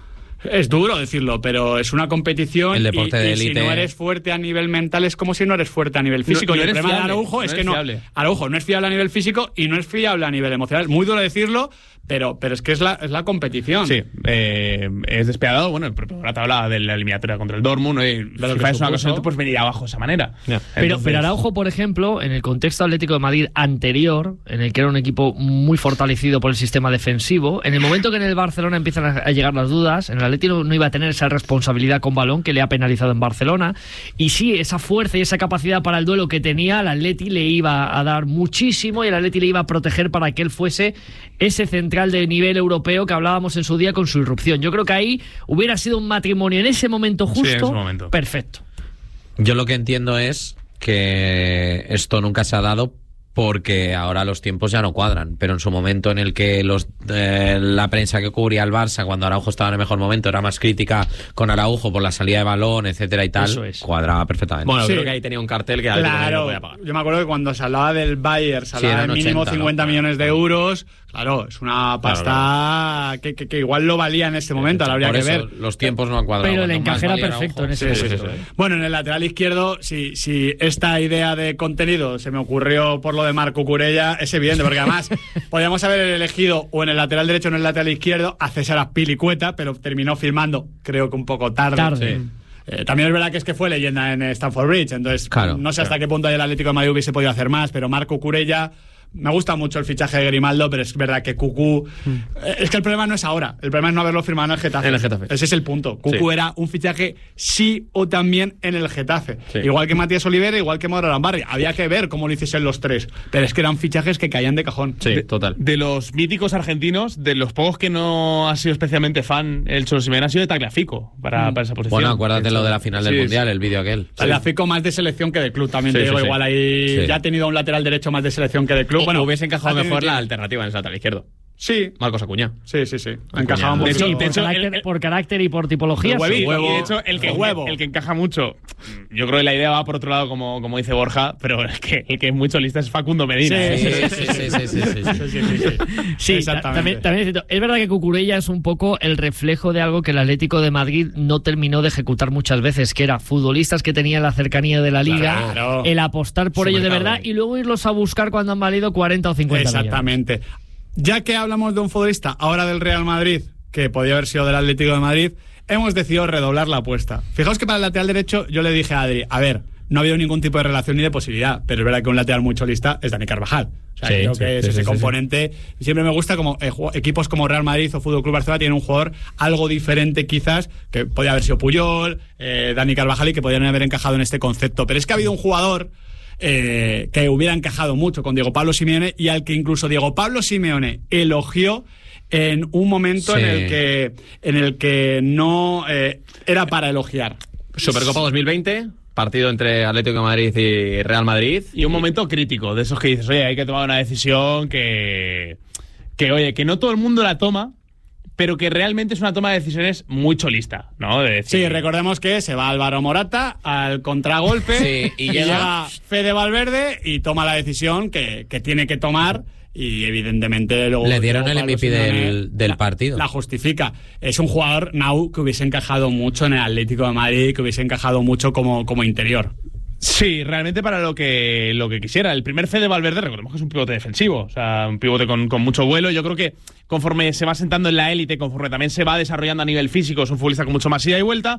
Es duro decirlo, pero es una competición El deporte y, de y si élite. no eres fuerte a nivel mental es como si no eres fuerte a nivel físico. no y el eres problema de fiable, Araujo no es que eres no. fiable. Araujo no es fiable a nivel físico y no es fiable a nivel emocional. Es muy duro decirlo, pero, pero es que es la, es la competición. Sí, eh, es despiadado. Bueno, el propio Morata hablaba de la eliminatoria contra el Dortmund. Eh, lo si que fueras una supuso. cosa, no te puedes venir abajo de esa manera. Ya. Pero, Entonces- pero Araujo, por ejemplo, en el contexto Atlético de Madrid anterior, en el que era un equipo muy fortalecido por el sistema defensivo, en el momento que en el Barcelona empiezan a a llegar las dudas, en el Atlético no iba a tener esa responsabilidad con balón que le ha penalizado en Barcelona, y sí, esa fuerza y esa capacidad para el duelo que tenía, el Atleti le iba a dar muchísimo y el Atleti le iba a proteger para que él fuese ese central de nivel europeo que hablábamos en su día con su irrupción. Yo creo que ahí hubiera sido un matrimonio en ese momento Sí, en justo, ese momento. perfecto. Yo lo que entiendo es que esto nunca se ha dado porque ahora los tiempos ya no cuadran, pero en su momento en el que los eh, la prensa que cubría al Barça cuando Araujo estaba en el mejor momento era más crítica con Araujo por la salida de balón, etcétera y tal, Eso es. cuadraba perfectamente. Bueno, Sí. creo que ahí tenía un cartel que Atlético de Madrid no Claro, podía pagar. yo me acuerdo que cuando se hablaba del Bayern, se Sí, hablaba eran de mínimo ochenta, ¿no? cincuenta millones de euros. Claro, es una pasta Claro, Que, que, que igual lo valía en este momento, ahora habría por que eso ver. los tiempos no han cuadrado. Pero el Cuanto más encaje era valía perfecto Araujo, en ese Sí, sí, momento. sí. ¿eh? Bueno, en el lateral izquierdo, si, si esta idea de contenido se me ocurrió por lo de Marco Curella, es evidente, porque además podíamos haber elegido o en el lateral derecho o en el lateral izquierdo a César Azpilicueta, pero terminó firmando, creo que un poco tarde. Tarde. Sí. Eh, también es verdad que es que fue leyenda en Stamford Bridge, entonces Claro, no sé hasta claro. qué punto ahí el Atlético de Madrid hubiese podido hacer más, pero Marco Curella... Me gusta mucho el fichaje de Grimaldo, pero es verdad que Cucú... eh, Es que el problema no es ahora, el problema es no haberlo firmado en el Getafe. En el Getafe. Ese es el punto. Cucú Sí. era un fichaje sí o también en el Getafe. Sí. Igual que Matías Olivera, igual que Mauro Arambarri. Había que ver cómo lo hiciesen los tres, pero es que eran fichajes que caían de cajón. Sí, total. De los míticos argentinos, de los pocos que no ha sido especialmente fan, el Cholo Simeone ha sido de Tagliafico para, para esa posición. Bueno, acuérdate lo de la final del Sí, Mundial, el vídeo aquel. Tagliafico más de selección que de club, también Sí, te digo. sí, sí. Igual ahí Sí. ya ha tenido un lateral derecho más de selección que de club. O- Bueno, hubiese encajado ha tenido mejor la tiempo. alternativa en ese lateral izquierdo. Sí, Marcos Acuña. sí, sí, sí. Encajaba un De poquito. hecho, Sí, de por, hecho, carácter, el- el- por carácter y por tipología. Huevi, sí. y huevo. de hecho, el que, Huevo. el que encaja mucho, yo creo que la idea va por otro lado, como, como dice Borja, pero el que, el que es muy cholista es Facundo Medina. Sí, ¿eh? Sí, sí, sí, sí, sí, sí, sí. Sí, sí, sí, sí. Sí, ta- Exactamente. también, también es cierto. Es verdad que Cucurella es un poco el reflejo de algo que el Atlético de Madrid no terminó de ejecutar muchas veces, que era futbolistas que tenían la cercanía de la liga, Claro. el apostar por Su ellos de mercado. verdad y luego irlos a buscar cuando han valido cuarenta o cincuenta millones. Exactamente. Ya que hablamos de un futbolista ahora del Real Madrid, que podía haber sido del Atlético de Madrid, hemos decidido redoblar la apuesta. Fijaos que para el lateral derecho yo le dije a Adri, a ver, no ha habido ningún tipo de relación ni de posibilidad, pero es verdad que un lateral muy cholista es Dani Carvajal. O sea, Sí, creo sí, que es sí, ese sí, componente. Sí. Siempre me gusta como eh, equipos como Real Madrid o Fútbol Club Barcelona tienen un jugador algo diferente quizás, que podía haber sido Puyol, eh, Dani Carvajal, y que podrían haber encajado en este concepto. Pero es que ha habido un jugador eh, que hubiera encajado mucho con Diego Pablo Simeone y al que incluso Diego Pablo Simeone elogió en un momento Sí. en el que en el que no eh, era para elogiar. Supercopa dos mil veinte, partido entre Atlético de Madrid y Real Madrid. Y un momento crítico, de esos que dices, oye, hay que tomar una decisión que, que, oye, que no todo el mundo la toma, pero que realmente es una toma de decisiones muy cholista, ¿no? De decir, Sí, recordemos que se va Álvaro Morata al contragolpe Sí, y y, llega- llega Fede Valverde y toma la decisión que, que tiene que tomar. Y evidentemente luego Le dieron luego el M V P Pablo Simeone del- del la- partido. La justifica. Es un jugador, Nau, que hubiese encajado mucho en el Atlético de Madrid, que hubiese encajado mucho como, como interior. Sí, realmente para lo que lo que quisiera. El primer Fede Valverde, recordemos que es un pivote defensivo, o sea, un pivote con, con mucho vuelo. Yo creo que conforme se va sentando en la élite, conforme también se va desarrollando a nivel físico, es un futbolista con mucho más ida y vuelta.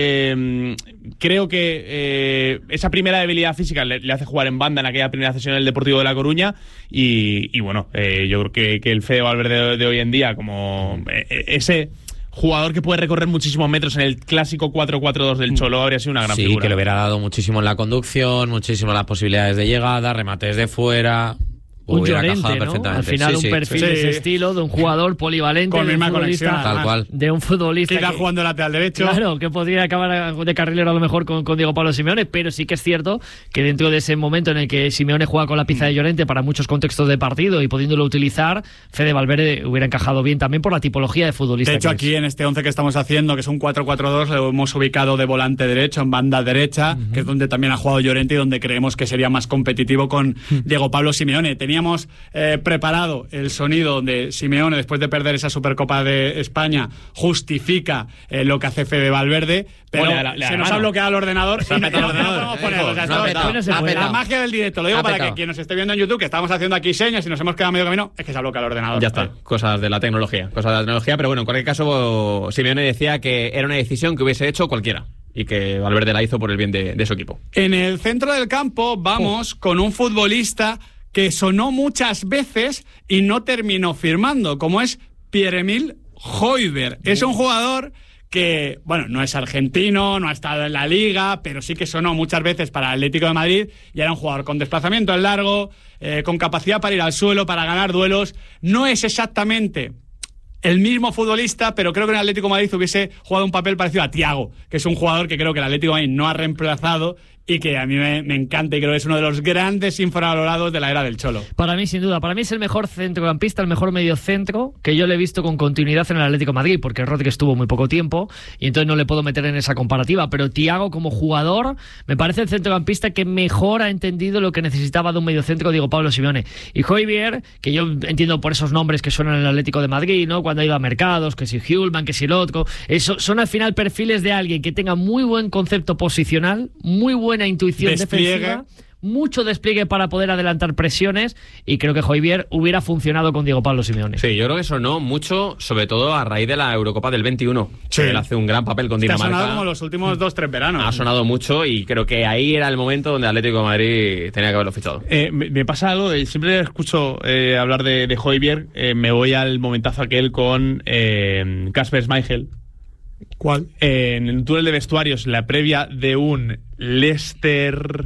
Eh, creo que eh, esa primera debilidad física le, le hace jugar en banda en aquella primera sesión en el Deportivo de La Coruña. Y, y bueno, eh, yo creo que, que el Fede Valverde de, de hoy en día, como eh, ese jugador que puede recorrer muchísimos metros en el clásico cuatro cuatro dos del Cholo, habría sido una gran Sí, figura. que le hubiera dado muchísimo en la conducción, muchísimo en las posibilidades de llegada, remates de fuera. Un Hubiera Llorente, encajado ¿no? perfectamente. Al final Sí, un sí, perfil sí. de ese Sí. estilo, de un jugador polivalente, Con de un misma futbolista, conexión, Tal cual. de un futbolista Queda que- jugando lateral derecho. Claro, que podría acabar de carrilero a lo mejor con, con Diego Pablo Simeone, pero sí que es cierto que dentro de ese momento en el que Simeone juega con la pieza de Llorente para muchos contextos de partido y pudiéndolo utilizar, Fede Valverde hubiera encajado bien también por la tipología de futbolista. De hecho, que aquí es. en este once que estamos haciendo, que es un cuatro cuatro dos, lo hemos ubicado de volante derecho, en banda derecha, que es donde también ha jugado Llorente y donde creemos que sería más competitivo con Diego Pablo Simeone. Teníamos eh, preparado el sonido donde Simeone, después de perder esa Supercopa de España, justifica eh, lo que hace Fede Valverde, pero Bueno, la- la se nos mano. ha bloqueado el ordenador y no, petado no- el no ordenador. podemos ponerlo. O sea, No ha esto- petado, no se la, puede. la magia del directo, lo digo Ha para petado. que quien nos esté viendo en YouTube, que estamos haciendo aquí señas y nos hemos quedado medio camino, es que se ha bloqueado el ordenador. Ya está, cosas de la tecnología, cosas de la tecnología, pero bueno, en cualquier caso, Simeone decía que era una decisión que hubiese hecho cualquiera y que Valverde la hizo por el bien de, de su equipo. En el centro del campo vamos con un futbolista que sonó muchas veces y no terminó firmando, como es Pierre-Emile Højbjerg. Es un jugador que, bueno, no es argentino, no ha estado en la liga, pero sí que sonó muchas veces para el Atlético de Madrid y era un jugador con desplazamiento en largo, eh, con capacidad para ir al suelo, para ganar duelos. No es exactamente el mismo futbolista, pero creo que en el Atlético de Madrid hubiese jugado un papel parecido a Thiago, que es un jugador que creo que el Atlético de Madrid no ha reemplazado y que a mí me, me encanta y creo que es uno de los grandes infravalorados de la era del Cholo. Para mí, sin duda, para mí es el mejor centrocampista, el mejor mediocentro que yo le he visto con continuidad en el Atlético de Madrid, porque Rodríguez estuvo muy poco tiempo y entonces no le puedo meter en esa comparativa, pero Thiago como jugador me parece el centrocampista que mejor ha entendido lo que necesitaba de un mediocentro Diego Pablo Simeone. Y Højbjerg, que yo entiendo por esos nombres que suenan en el Atlético de Madrid, ¿no? Cuando ha ido a mercados, que si Hjulman, que si Lotko, eso son al final perfiles de alguien que tenga muy buen concepto posicional, muy buena intuición Despliegue. defensiva, mucho despliegue para poder adelantar presiones y creo que Højbjerg hubiera funcionado con Diego Pablo Simeone. Sí, yo creo que sonó mucho, sobre todo a raíz de la Eurocopa del veintiuno. Sí. Que él hace un gran papel con Te ha Dinamarca. sonado como los últimos dos, tres veranos. Ha sonado mucho y creo que ahí era el momento donde Atlético de Madrid tenía que haberlo fichado. Eh, me, me pasa algo, de, siempre escucho eh, hablar de, de Højbjerg, eh, me voy al momentazo aquel con eh, Kasper Schmeichel. ¿Cuál? Eh, en el túnel de vestuarios, la previa de un Leicester...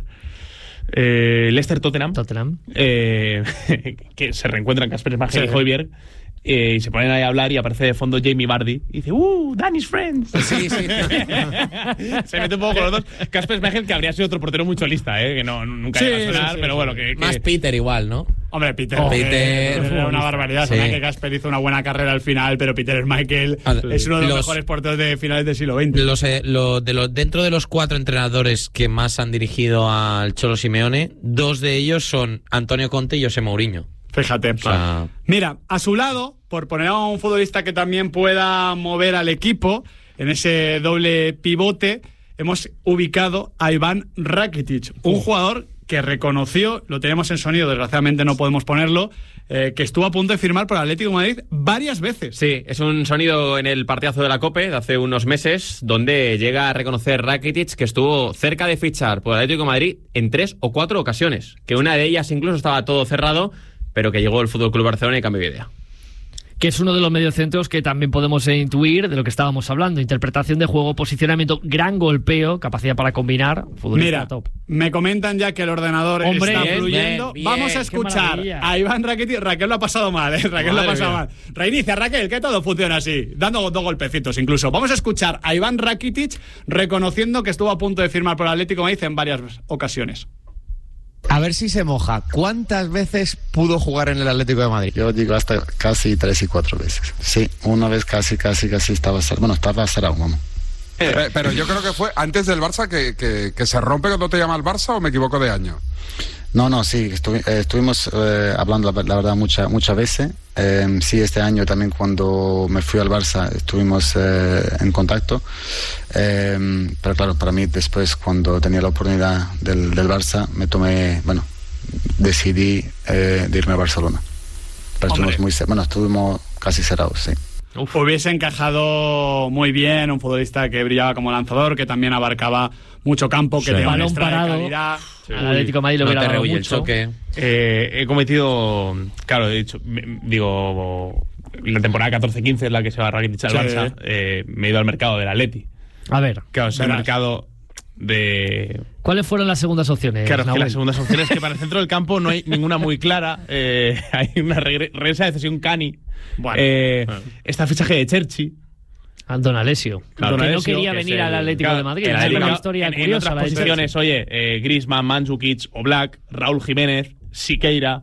Eh, Leicester Tottenham, Tottenham. eh, que se reencuentran Kasper Schmeichel Sí. y Højbjerg, eh, y se ponen ahí a hablar y aparece de fondo Jamie Vardy y dice ¡Uh! ¡Danny's Friends! Sí, sí. Se mete un poco con los dos. Kasper Schmeichel, que habría sido otro portero muy cholista, ¿eh? Que no, nunca Sí, iba a sonar, sí, sí, pero sí. bueno, que... que- Más Peter igual, ¿no? Hombre, Peter. Oh, eh, Peter. Era una barbaridad. Sí. Sabía que Kasper hizo una buena carrera al final, pero Peter Schmeichel Ah, es uno de los, los- mejores porteros de finales del siglo veinte. Los, eh, lo- de los, dentro de los cuatro entrenadores que más han dirigido al Cholo Simeone, dos de ellos son Antonio Conte y José Mourinho. Fíjate. O sea, Mira, a su lado, por poner a un futbolista que también pueda mover al equipo en ese doble pivote, hemos ubicado a Iván Rakitic, un jugador que reconoció, lo tenemos en sonido, desgraciadamente no podemos ponerlo, eh, que estuvo a punto de firmar por el Atlético de Madrid varias veces. Sí, es un sonido en el partidazo de la COPE de hace unos meses, donde llega a reconocer Rakitic que estuvo cerca de fichar por el Atlético de Madrid en tres o cuatro ocasiones, que una de ellas incluso estaba todo cerrado, pero que llegó el F C Barcelona y cambió de idea. Que es uno de los mediocentros que también podemos intuir de lo que estábamos hablando. Interpretación de juego, posicionamiento, gran golpeo, capacidad para combinar. Mira, top. Me comentan ya que el ordenador Hombre, está bien, fluyendo. bien, Vamos bien, a escuchar a Iván Rakitic. Raquel lo ha pasado mal, ¿eh? Raquel Madre lo ha pasado mía. mal. Reinicia, Raquel, que todo funciona así. Dando dos golpecitos incluso. Vamos a escuchar a Iván Rakitic reconociendo que estuvo a punto de firmar por el Atlético de Madrid en varias ocasiones. A ver si se moja. ¿Cuántas veces pudo jugar en el Atlético de Madrid? Yo digo hasta casi tres y cuatro veces. Sí, una vez casi, casi, casi estaba cerrado. Bueno, estaba cerrado, vamos. Eh, pero yo creo que fue antes del Barça que, que, que se rompe cuando te llama el Barça, ¿o me equivoco de año? No, no, sí, estuvi- eh, estuvimos eh, hablando la, la verdad mucha, muchas veces. Eh, sí, este año también cuando me fui al Barça estuvimos eh, en contacto. Eh, pero claro, para mí después cuando tenía la oportunidad del, del Barça, me tomé, bueno, decidí eh, de irme a Barcelona. Pero Hombre. estuvimos muy, ce- bueno, estuvimos casi cerrados, sí. Uf. Hubiese encajado muy bien, un futbolista que brillaba como lanzador, que también abarcaba mucho campo, que Sí. tenía un Balón extra de parado. calidad. Al Atlético de Madrid lo No hubiera te dado rehuye el mucho. choque. Eh, he cometido, claro, he dicho, me- digo, la temporada catorce quince es la que se va a Rakitic al Sí. Barça, eh, me he ido al mercado del Atleti. A ver, Claro, es el Verás. mercado de... ¿cuáles fueron las segundas opciones? Claro, es que Nahuel? las segundas opciones que para el centro del campo no hay ninguna muy clara. Eh, hay una regre- regresa de cesión Cani. Bueno. Eh, está el fichaje de Cherchi. Don Alessio, Claro, que no Alessio, quería que venir es al el- Atlético claro, de Madrid. el Es Atlético- una historia en, en curiosa. otras la de Chelsea. posiciones, oye, eh, Griezmann, Mandzukic, Oblak, Raúl Jiménez, Siqueira,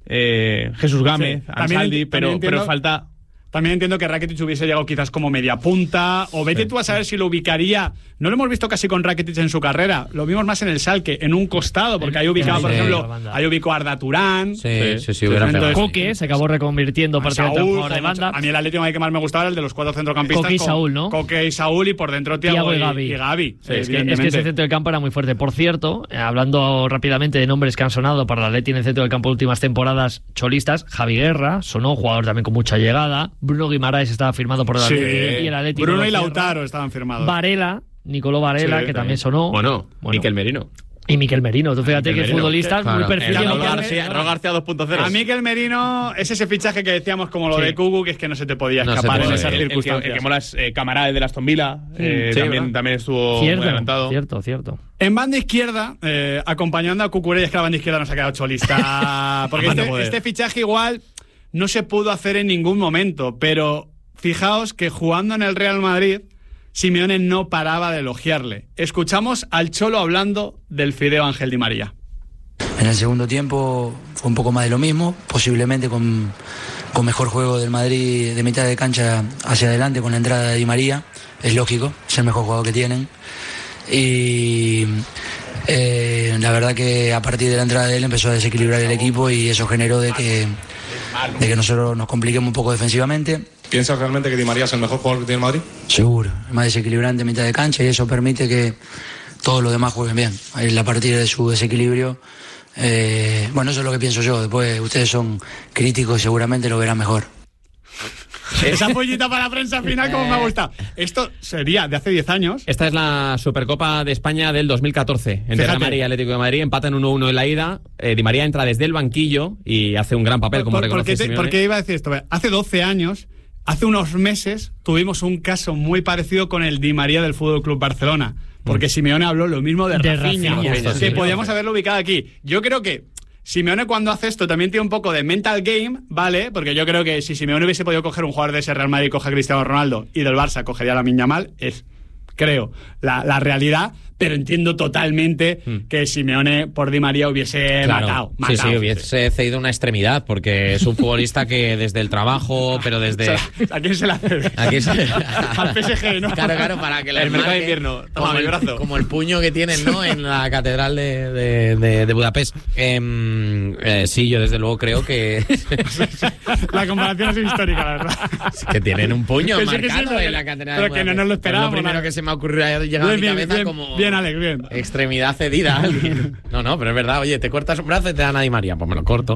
eh, Jesús Gámez, Sí, también Ansaldi, enti- pero, también pero entiendo- falta... También entiendo que Rakitic hubiese llegado quizás como media punta, o vete tú a saber si lo ubicaría. No lo hemos visto casi con Rakitic en su carrera, lo vimos más en el Schalke, en un costado, porque ahí ubicaba, Sí, por sí, ejemplo, la banda. ahí ubicó a Arda Turán. Sí, sí, sí, hubiera Entonces, pegado. Coque se acabó reconvirtiendo a prácticamente en Saúl, jugador de joder, banda. A mí el Atlético de Madrid que más me gustaba era el de los cuatro centrocampistas. Coque y con Saúl, ¿no? Coque y Saúl, y por dentro Thiago, Thiago y y Gavi. Y Gavi Sí, es, que, es que evidentemente. ese centro del campo era muy fuerte. Por cierto, eh, hablando rápidamente de nombres que han sonado para el Atleti en el centro del campo en últimas temporadas cholistas, Javi Guerra sonó, jugador también con mucha llegada. Bruno Guimaraes estaba firmado por el Sí. Atleti y el Atlético Bruno lo y cierra. Lautaro estaban firmados. Varela, Nicolò Varela, Sí, que sí. también sonó. Bueno, Bueno. Mikel Merino. Y Miquel Merino. Tú fíjate Mikel que Merino. futbolistas Claro. muy perfil. Era de Raúl Mikel García, Merino. Raúl García dos punto cero. A Mikel Merino es ese fichaje que decíamos como lo Sí. de Kugu, que es que no se te podía No se escapar te en puede. esas El, el que, circunstancias. el que mola es eh, Camará, el de Aston Villa. eh, Sí, también, ¿verdad? también estuvo muy Cierto, adelantado. cierto, cierto. En banda izquierda, eh, acompañando a Cucurella, es que la banda izquierda nos ha quedado cholista. Porque Manda este, poder. este fichaje igual no se pudo hacer en ningún momento, pero fijaos que jugando en el Real Madrid, Simeone no paraba de elogiarle. Escuchamos al Cholo hablando del Fideo Ángel Di María. En el segundo tiempo fue un poco más de lo mismo, posiblemente con, con mejor juego del Madrid de mitad de cancha hacia adelante con la entrada de Di María, es lógico, es el mejor jugador que tienen. Y eh, la verdad que a partir de la entrada de él empezó a desequilibrar el equipo y eso generó de que, de que nosotros nos compliquemos un poco defensivamente. ¿Piensas realmente que Di María es el mejor jugador que tiene el Madrid? Seguro, es más desequilibrante en mitad de cancha y eso permite que todos los demás jueguen bien. Ahí, a partir de su desequilibrio, eh, bueno, eso es lo que pienso yo. Después ustedes son críticos y seguramente lo verán mejor. Esa pollita para la prensa final, como me ha gustado. Esto sería de hace diez años. Esta es la Supercopa de España del dos mil catorce. Entre Fíjate. Real Madrid y Atlético de Madrid empatan uno uno en la ida. Eh, Di María entra desde el banquillo y hace un gran papel, como Por- reconoce porque, te- Simeone. porque iba a decir esto. Hace doce años, hace unos meses, tuvimos un caso muy parecido con el Di María del Fútbol Club Barcelona. Porque Simeone habló lo mismo de, De Rafinha, Rafinha, que sí, sí. podíamos haberlo ubicado aquí. Yo creo que Simeone, cuando hace esto, también tiene un poco de mental game, ¿vale? Porque yo creo que si Simeone hubiese podido coger un jugador de ese Real Madrid, coge a Cristiano Ronaldo, y del Barça cogería a Lamine Yamal, es, creo, la, la realidad. Pero entiendo totalmente Mm. que Simeone por Di María hubiese Claro. matado, Sí, matado. sí, hubiese cedido una extremidad, porque es un futbolista que desde el trabajo, pero desde... ¿A quién se la cede? Aquí se- Al P S G, ¿no? Claro, claro, para que les El mercado de marque invierno. Toma, como mi el, brazo. como el puño que tienen, ¿no? En la catedral de, de, de- de Budapest. Em, eh, sí, yo desde luego creo que, La comparación es histórica, la verdad. que tienen un puño Que sí, que sí, marcado pero en que- la catedral pero de que no Budapest. nos lo Es esperábamos, lo primero ¿no? que se me ha ocurrido, ha llegado a mi Bien, cabeza bien, como... bien Bien, Alex, bien. Extremidad cedida a alguien. No, no, pero es verdad. Oye, te cortas un brazo y te dan a Di María. Pues me lo corto.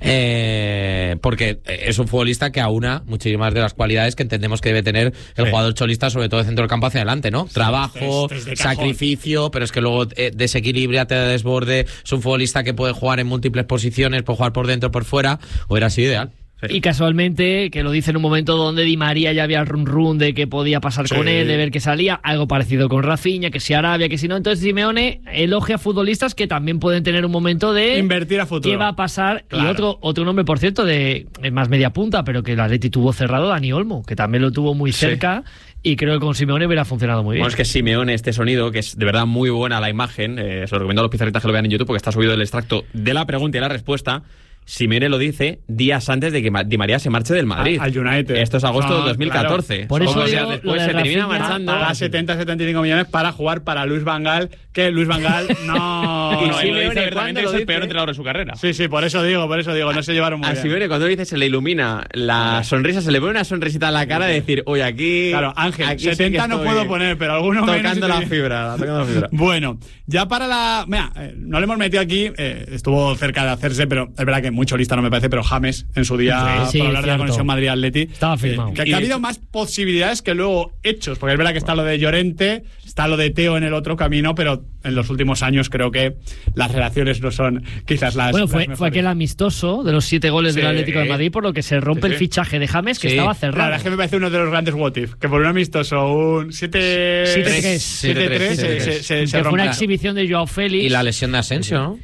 Eh, porque es un futbolista que aúna muchísimas de las cualidades que entendemos que debe tener el Sí. jugador cholista, sobre todo de centro del campo hacia adelante, ¿no? Trabajo, es- es de cajón. sacrificio, pero es que luego eh, desequilibra, te desborde. Es un futbolista que puede jugar en múltiples posiciones, puede jugar por dentro, por fuera. Hubiera sido ideal. Y casualmente, que lo dice en un momento donde Di María ya había el run run de que podía pasar Sí. con él, de ver que salía, algo parecido con Rafinha, que si Arabia, que si no. Entonces Simeone elogia a futbolistas que también pueden tener un momento de Invertir a futuro. qué va a pasar. Claro. Y otro otro nombre, por cierto, de es más media punta, pero que el Atleti tuvo cerrado, Dani Olmo, que también lo tuvo muy Sí. cerca. Y creo que con Simeone hubiera funcionado muy bien. Bueno, es que Simeone, este sonido, que es de verdad muy buena la imagen, eh, se lo recomiendo a los pizarritas que lo vean en YouTube porque está subido el extracto de la pregunta y la respuesta. Simeone lo dice días antes de que Ma- Di María se marche del Madrid. A- al United. Esto es agosto No, del dos mil catorce. claro. Por eso Pocos digo días lo después de se termina Rafinha, marchando. Paga setenta, setenta y cinco millones para jugar para Luis Van Gaal, que Luis Van Gaal no... Y No, él lo Simeone, dice abiertamente ¿cuándo que lo es el dice? peor entrenador de su carrera. Sí, sí, por eso digo, por eso digo, no se llevaron muy A bien. Simeone cuando dice se le ilumina la sonrisa, se le pone una sonrisita en la cara de decir, oye, aquí... Claro, Ángel, aquí sí que setenta no estoy puedo poner, pero alguno menos Tocando sí la te- fibra, tocando la fibra. Bueno, ya para la... Mira, eh, no le hemos metido aquí, eh, estuvo cerca de hacerse, pero es verdad que mucho lista no me parece, pero James en su día, Sí, sí, por hablar de la cierto. conexión Madrid-Atleti, Estaba firmado. eh, que, que Y ha de habido hecho- más posibilidades que luego hechos, porque es verdad que está lo de Llorente, está lo de Teo en el otro camino, pero en los últimos años creo que las relaciones no son quizás las Bueno, las fue, mejores. fue aquel amistoso de los siete goles Sí. del Atlético de Madrid, por lo que se rompe Sí, el sí. fichaje de James, que Sí. estaba La cerrado. verdad es que me parece uno de los grandes what if, que por un amistoso, un siete siete tres. siete tres, se, se, se, se que fue una rompe. exhibición de Joao Félix. Y la lesión de Asensio, ¿no?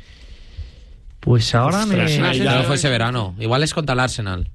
Pues ahora me... Ostras, ahí ya- Creo que fue ese verano. Igual es contra el Arsenal.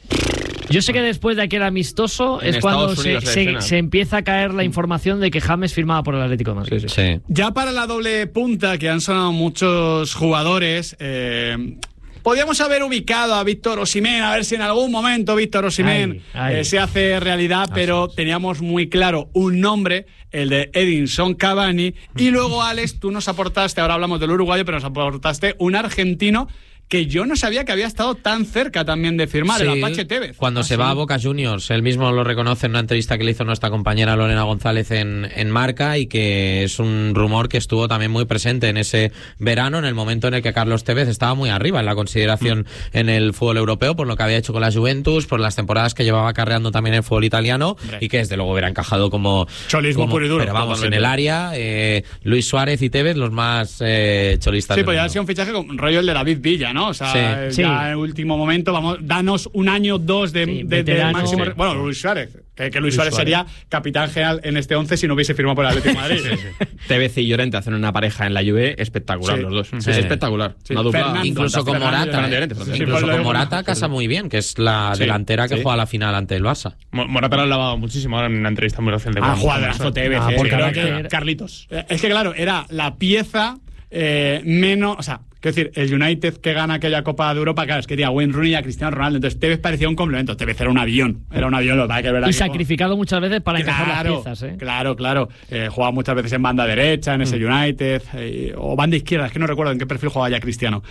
Yo sé que después de aquel amistoso En es cuando Estados se, Unidos se se- lesiona. se empieza a caer la información de que James firmaba por el Atlético de Madrid. Sí. Ya para la doble punta, que han sonado muchos jugadores, eh, podíamos haber ubicado a Víctor Osimhen, a ver si en algún momento Víctor Osimhen Ay, ay. eh, se hace realidad, pero teníamos muy claro un nombre, el de Edinson Cavani, y luego, Alex, tú nos aportaste, ahora hablamos del uruguayo, pero nos aportaste un argentino que yo no sabía que había estado tan cerca también de firmar, el Sí, Apache Tevez. Cuando Ah, se sí. va a Boca Juniors, él mismo lo reconoce en una entrevista que le hizo nuestra compañera Lorena González en, en Marca, y que es un rumor que estuvo también muy presente en ese verano, en el momento en el que Carlos Tevez estaba muy arriba en la consideración Mm. en el fútbol europeo, por lo que había hecho con la Juventus, por las temporadas que llevaba carreando también el fútbol italiano, Hombre. y que desde luego hubiera encajado como... Cholismo como- puro y duro, Pero vamos, totalmente. en el área, eh, Luis Suárez y Tevez los más eh, cholistas Sí, del podría haber mundo. sido un fichaje con rollo el de David Villa, ¿no? O sea, Sí. eh, Sí. ya en último momento, vamos, danos un año, dos de, Sí, de- de veterano. máximo. Sí. Bueno, Luis Suárez, que, que Luis, Luis Suárez, Suárez. sería capitán general en este once si no hubiese firmado por el Atlético de Madrid. Tevez y Llorente hacen una pareja en la Juve espectacular, Sí. los dos. Sí. Es espectacular. Sí. Una dupla Fernando. Incluso con Fernando Morata, Llorente, eh. Llorente, Fernando. Sí, Incluso pues lo con digo, Morata sí. casa muy bien, que es la Sí, delantera que sí. juega la final ante el Barça. Mo- Morata lo han lavado muchísimo ahora en una entrevista muy reciente. Ah, con- jugadorazo con- Tevez. Ah, eh, por creo carácter. que- Carlitos. Eh, Es que, claro, era la pieza eh, menos. O sea, quiero decir, el United que gana aquella Copa de Europa, claro, es que tenía a Wayne Rooney y a Cristiano Ronaldo. Entonces, Tevez parecía un complemento. Tevez era un avión. Era un avión, lo que pasa es que es verdad Y que- sacrificado muchas veces para encajar las Claro, piezas, ¿eh? claro, claro. Eh, jugaba muchas veces en banda derecha, en ese Mm. United, eh, o banda izquierda, es que no recuerdo en qué perfil jugaba ya Cristiano.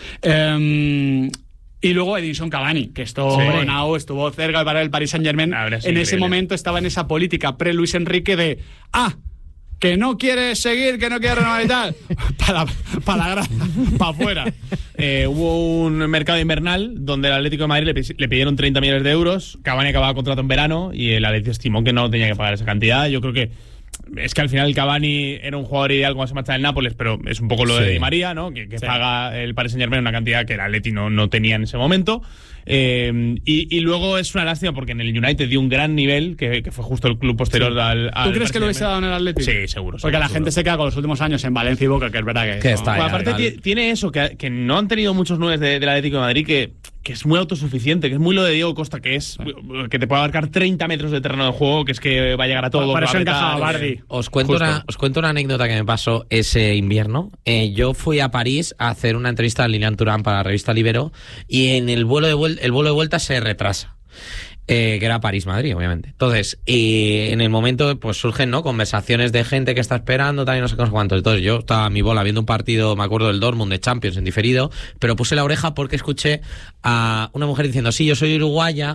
Eh, y luego Edinson Cavani, que estuvo, Sí. Nao, estuvo cerca de parar el Paris Saint Germain. Habría sido En ese increíble. momento estaba en esa política pre-Luis Enrique de ah, que no quiere seguir, que no quiere renovar y tal. Para para la grada, para afuera. Eh, hubo un mercado invernal donde el Atlético de Madrid le, pis- le pidieron treinta millones de euros. Cavani acababa contrato en verano y el Atlético estimó que no tenía que pagar esa cantidad. Yo creo que es que al final Cavani era un jugador ideal cuando se marcha del Nápoles, pero es un poco lo de Sí. Di María, ¿no? Que, que Sí. paga el Paris Saint Germain una cantidad que el Atleti no, no tenía en ese momento. Eh, y, y luego es una lástima porque en el United dio un gran nivel, que, que fue justo el club posterior Sí. al, al ¿Tú crees Paris que lo hubiese Saint-Germain. dado en el Atlético? Sí, seguro. Porque la seguro. gente se queda con los últimos años en Valencia y Boca, que es verdad que... Que está Bueno, ya, aparte vale. ti- tiene eso, que, que no han tenido muchos nueve de- del Atlético de Madrid, que, que es muy autosuficiente, que es muy lo de Diego Costa, que es que te puede abarcar treinta metros de terreno de juego, que es que va a llegar a todo. Por que eso va a encajaba apretar, Bardi. eh, Os cuento, Justo. una, os cuento una anécdota que me pasó ese invierno. Eh, yo fui a París a hacer una entrevista a Lilian Turán para la revista Libero, y en el vuelo de, vuel- el vuelo de vuelta se retrasa. Eh, que era París-Madrid, obviamente. Entonces, y en el momento, pues surgen, ¿no?, conversaciones de gente que está esperando, tal y no sé qué, no sé cuántos. Entonces, yo estaba a mi bola viendo un partido, me acuerdo del Dortmund de Champions en diferido, pero puse la oreja porque escuché a una mujer diciendo, sí, yo soy uruguaya,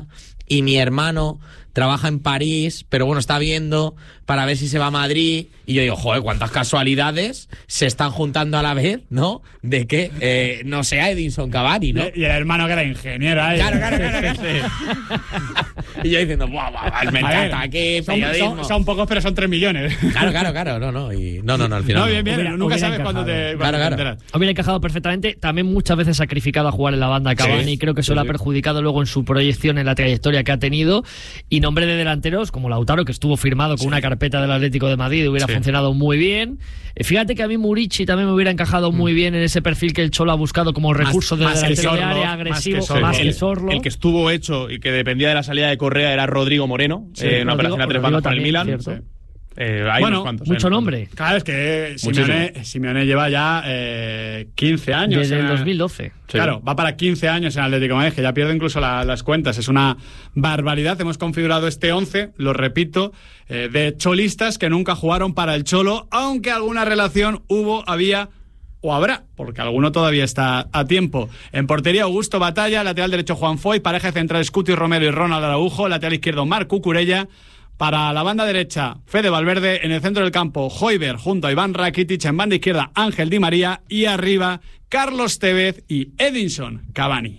y mi hermano trabaja en París, pero bueno, está viendo para ver si se va a Madrid. Y yo digo, joder, cuántas casualidades se están juntando a la vez, ¿no? De que eh, no sea Edinson Cavani, ¿no? Y el hermano que era ingeniero ahí. Claro, claro, claro. claro. Sí. Y yo diciendo, buah, buah, el ataque, son, son, son pocos, pero son tres millones. Claro, claro, claro. No, no, y, no, no, no, al final. No, bien, bien. Hubiera, nunca hubiera sabes encajado. cuándo te, Claro, cuándo te claro. enteras. Hubiera encajado perfectamente. También muchas veces sacrificado a jugar en la banda Cavani. Sí, Creo que eso le ha sí. perjudicado luego en su proyección, en la trayectoria que ha tenido. Y nombre de delanteros como Lautaro, que estuvo firmado con sí. una carpeta del Atlético de Madrid, hubiera Sí. funcionado muy bien. Eh, Fíjate que a mí Murici también me hubiera encajado mm. muy bien en ese perfil que el Cholo ha buscado como recurso Más- de más que delantero de Sorloth, área, más que agresivo, Sorloth. más que El- Sorloth. El que estuvo hecho y que dependía de la salida de Correa era Rodrigo Moreno, Sí, eh, una Rodrigo- operación a tres Rodrigo bandas con el también, Milan. cierto. Sí. Eh, hay Bueno, unos cuantos, Mucho hay unos nombre. Claro, es que Simeone, Simeone lleva ya eh, quince años. Desde el en- dos mil doce. Claro, va para quince años en Atlético de Madrid, que ya pierde incluso la- las cuentas. Es una barbaridad. Hemos configurado este once, lo repito, eh, de cholistas que nunca jugaron para el Cholo, aunque alguna relación hubo, había o habrá, porque alguno todavía está a tiempo. En portería, Augusto Batalla, lateral derecho Juan Foy, pareja de centrales Cuti Romero y Ronald Araujo, lateral izquierdo Marc Cucurella. Para la banda derecha, Fede Valverde. En el centro del campo, Højbjerg junto a Iván Rakitic. En banda izquierda, Ángel Di María. Y arriba, Carlos Tevez y Edinson Cavani.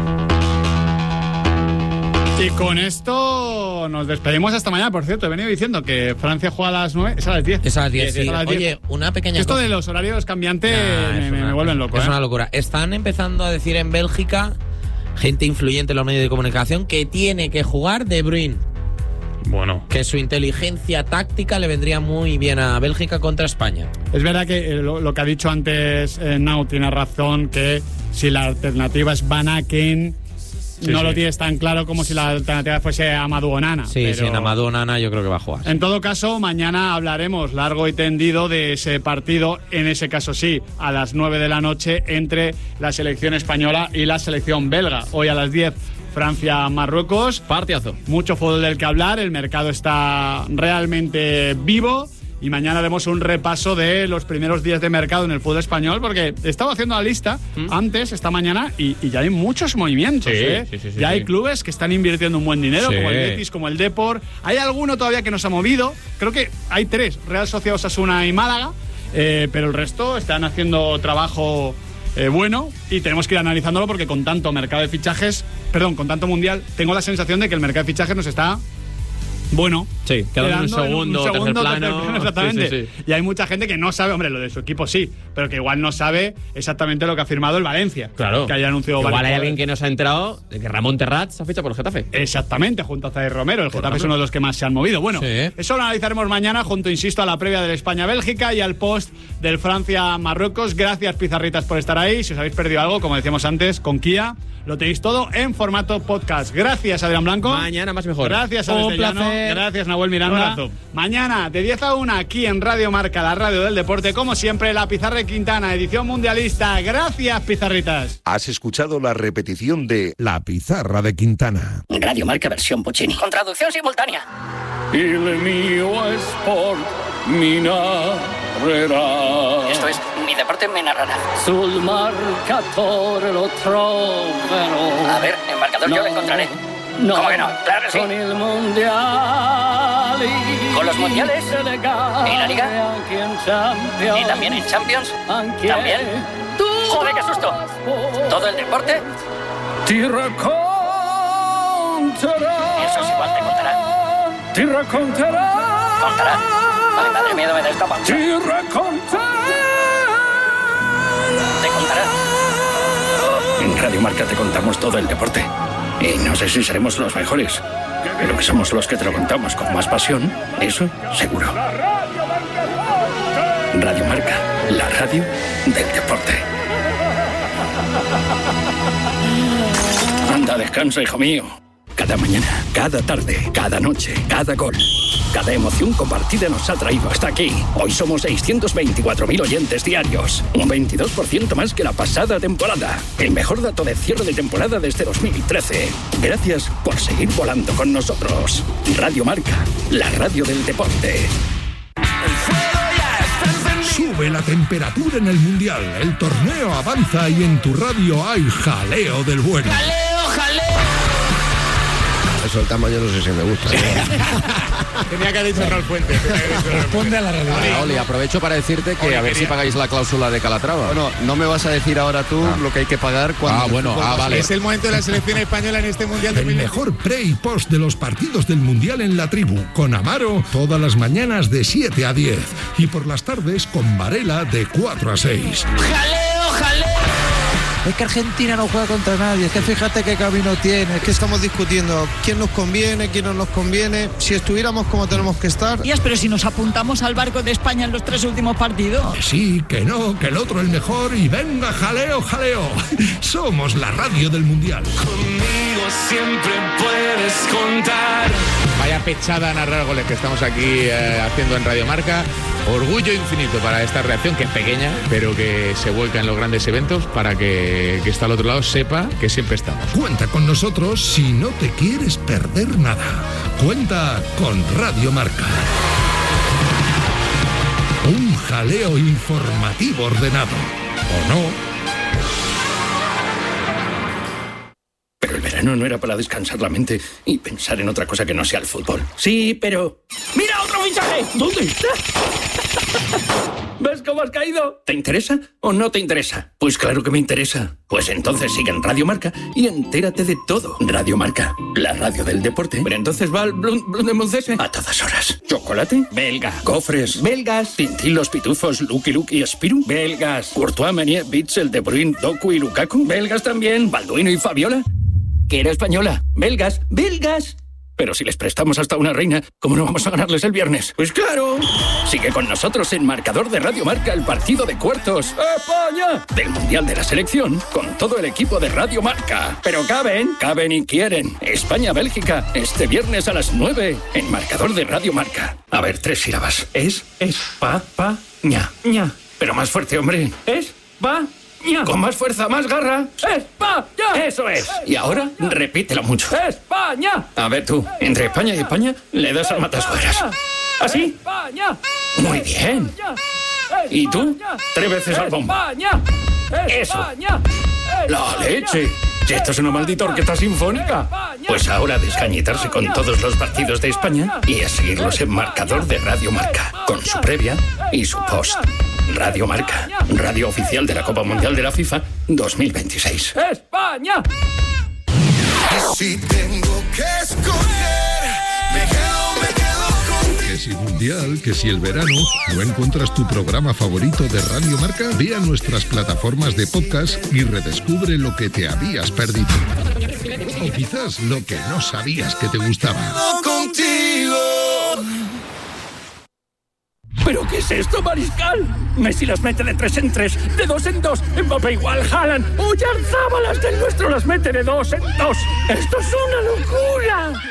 Y con esto nos despedimos hasta mañana. Por cierto, he venido diciendo que Francia juega a las nueve. Es a las diez. Es a las diez, sí. Es a las diez. Oye, una pequeña Esto cosa. de los horarios cambiantes Nah, me, es me- una- me vuelven loco. Es ¿eh? una locura. Están empezando a decir en Bélgica, gente influyente en los medios de comunicación, que tiene que jugar De Bruyne. Bueno. Que su inteligencia táctica le vendría muy bien a Bélgica contra España. Es verdad que eh, lo, lo que ha dicho antes eh, Nau tiene razón, que si la alternativa es Van Aken, Sí, no sí. lo tienes tan claro como si la alternativa fuese Amadou Onana. Sí, pero... sí, en Amadou Onana yo creo que va a jugar. En todo caso, mañana hablaremos largo y tendido de ese partido, en ese caso sí, a las nueve de la noche entre la selección española y la selección belga. Hoy a las diez, Francia-Marruecos. Partidazo. Mucho fútbol del que hablar, el mercado está realmente vivo. Y mañana haremos un repaso de los primeros días de mercado en el fútbol español, porque estaba haciendo la lista ¿Mm? antes, esta mañana, y, y ya hay muchos movimientos. Sí, ¿eh? sí, sí, sí, ya hay sí. clubes que están invirtiendo un buen dinero, Sí. como el Betis, como el Depor. Hay alguno todavía que nos ha movido. Creo que hay tres, Real Sociedad, Osasuna y Málaga, eh, pero el resto están haciendo trabajo eh, bueno y tenemos que ir analizándolo porque con tanto mercado de fichajes, perdón, con tanto mundial, tengo la sensación de que el mercado de fichajes nos está... Bueno, Sí, quedando en un quedando en segundo, tercer segundo, plano. tercer plano, exactamente. Sí, sí, sí. Y hay mucha gente que no sabe, hombre, lo de su equipo sí, pero que igual no sabe exactamente lo que ha firmado el Valencia. Claro. Que haya anunciado Igual varios hay alguien jugadores. que no se ha enterado de que Ramón Terrat se ha fichado por el Getafe. Exactamente, junto a Zaire Romero. El Por Getafe es ejemplo. uno de los que más se han movido. Bueno, Sí. eso lo analizaremos mañana junto, insisto, a la previa del España-Bélgica y al post del Francia-Marruecos. Gracias, Pizarritas, por estar ahí. Si os habéis perdido algo, como decíamos antes, con Kia, lo tenéis todo en formato podcast. Gracias, Adrián Blanco. Mañana más y mejor. Gracias a Un Desde Llano. placer. Gracias, Nahuel Miranda. Un abrazo. Mañana, de diez a una, aquí en Radio Marca, la radio del deporte. Como siempre, la Pizarra de Quintana, edición mundialista. Gracias, Pizarritas. Has escuchado la repetición de La Pizarra de Quintana. Radio Marca versión Puccini. Con traducción simultánea. Il mio sport mi narrerà. Esto es Mi Deporte Me Narrará. Sul marcatore lo troverò. A ver, en marcador yo lo encontraré. No, ¿Cómo que no? Claro que sí. Con il mondiali. Con los mundiales. E le gare, ¿Y la Liga? anche in Champions. Y también en Champions. Anche También. tu Joder, qué susto. Todo el deporte. Ti racconterà. Eso es igual, te contará. Ti racconterà. Contará. Ay, madre mía, me da esta panza. Ti racconterà. Te contará. En Radio Marca te contamos todo el deporte. Y no sé si seremos los mejores, pero que somos los que te lo contamos con más pasión, eso seguro. Radio Marca, la radio del deporte. Anda, descansa, hijo mío. Cada mañana, cada tarde, cada noche, cada gol. Cada emoción compartida nos ha traído hasta aquí. Hoy somos seiscientos veinticuatro mil oyentes diarios. Un veintidós por ciento más que la pasada temporada. El mejor dato de cierre de temporada desde dos mil trece. Gracias por seguir volando con nosotros. Radio Marca, la radio del deporte. Sube la temperatura en el Mundial. El torneo avanza y en tu radio hay jaleo del bueno. ¡Jaleo, jaleo! Eso el tamaño no sé si me gusta. Tenía que haber dicho Raúl Fuentes. Responde a la realidad. Ah, Oli, aprovecho para decirte que Oli, a ver quería- si pagáis la cláusula de Calatrava. Bueno, no me vas a decir ahora tú lo que hay que pagar cuando... Ah, bueno, ah, vale. Es el momento de la selección española en este Mundial de El mejor pre y post de los partidos del Mundial en la tribu, con Amaro, todas las mañanas de siete a diez. Y por las tardes con Varela de cuatro a seis. ¡Jaleo, jaleo! Es que Argentina no juega contra nadie, es que fíjate qué camino tiene, es que estamos discutiendo quién nos conviene, quién no nos conviene, si estuviéramos como tenemos que estar. Díaz, pero si nos apuntamos al barco de España en los tres últimos partidos. Que sí, que no, que el otro el mejor y venga, jaleo, jaleo. Somos la radio del Mundial. Conmigo siempre puedes contar. Vaya pechada a narrar goles que estamos aquí eh, haciendo en Radio Marca. Orgullo infinito para esta reacción, que es pequeña, pero que se vuelca en los grandes eventos para que, que está al otro lado sepa que siempre estamos. Cuenta con nosotros si no te quieres perder nada. Cuenta con Radio Marca. Un jaleo informativo ordenado. ¿O no? Pero el verano no era para descansar la mente y pensar en otra cosa que no sea el fútbol. Sí, pero... ¡Mira otro fichaje! ¿Dónde está? ¿Ves cómo has caído? ¿Te interesa o no te interesa? Pues claro que me interesa. Pues entonces sigue en Radio Marca y entérate de todo. Radio Marca, la radio del deporte. Pero entonces va al Blundemuncese a todas horas. ¿Chocolate? Belga. Cofres. Belgas. Tintín, los pitufos, Lucky Luke y Spirou. Belgas. Courtois, Meunier, Bitzel, De Bruyne, Doku y Lukaku. Belgas también. Balduino y Fabiola. Que era española. Belgas. Belgas. Pero si les prestamos hasta una reina, ¿cómo no vamos a ganarles el viernes? Pues claro. Sigue con nosotros en Marcador de Radio Marca el partido de cuartos España del Mundial de la Selección con todo el equipo de Radio Marca. Pero caben, caben y quieren. España-Bélgica este viernes a las nueve en Marcador de Radio Marca. A ver, tres sílabas. Es, es, pa, pa, ña, ña. Pero más fuerte, hombre. Es, pa, ña. Con más fuerza, más garra. España. Eso es. Y ahora, repítelo mucho. España. A ver tú, entre España y España, le das al matasuegras. ¿Así? Muy bien. ¿Y tú? Tres veces al bombo. Eso. La leche. Si esto es una maldita orquesta sinfónica. Pues ahora a descañitarse con todos los partidos de España y a seguirlos en Marcador de Radio Marca, con su previa y su post. Radio Marca, radio oficial de la Copa Mundial de la FIFA dos mil veintiséis. ¡España! Si tengo que escoger, me quedo, me quedo contigo. Que si Mundial, que si el verano, ¿no encuentras tu programa favorito de Radio Marca? Ve a nuestras plataformas de podcast y redescubre lo que te habías perdido. O quizás lo que no sabías que te gustaba. Contigo. ¿Pero qué es esto, Mariscal? Messi las mete de tres en tres, de dos en dos. Mbappé igual, Haaland. Oyarzabal las del nuestro las mete de dos en dos. ¡Esto es una locura!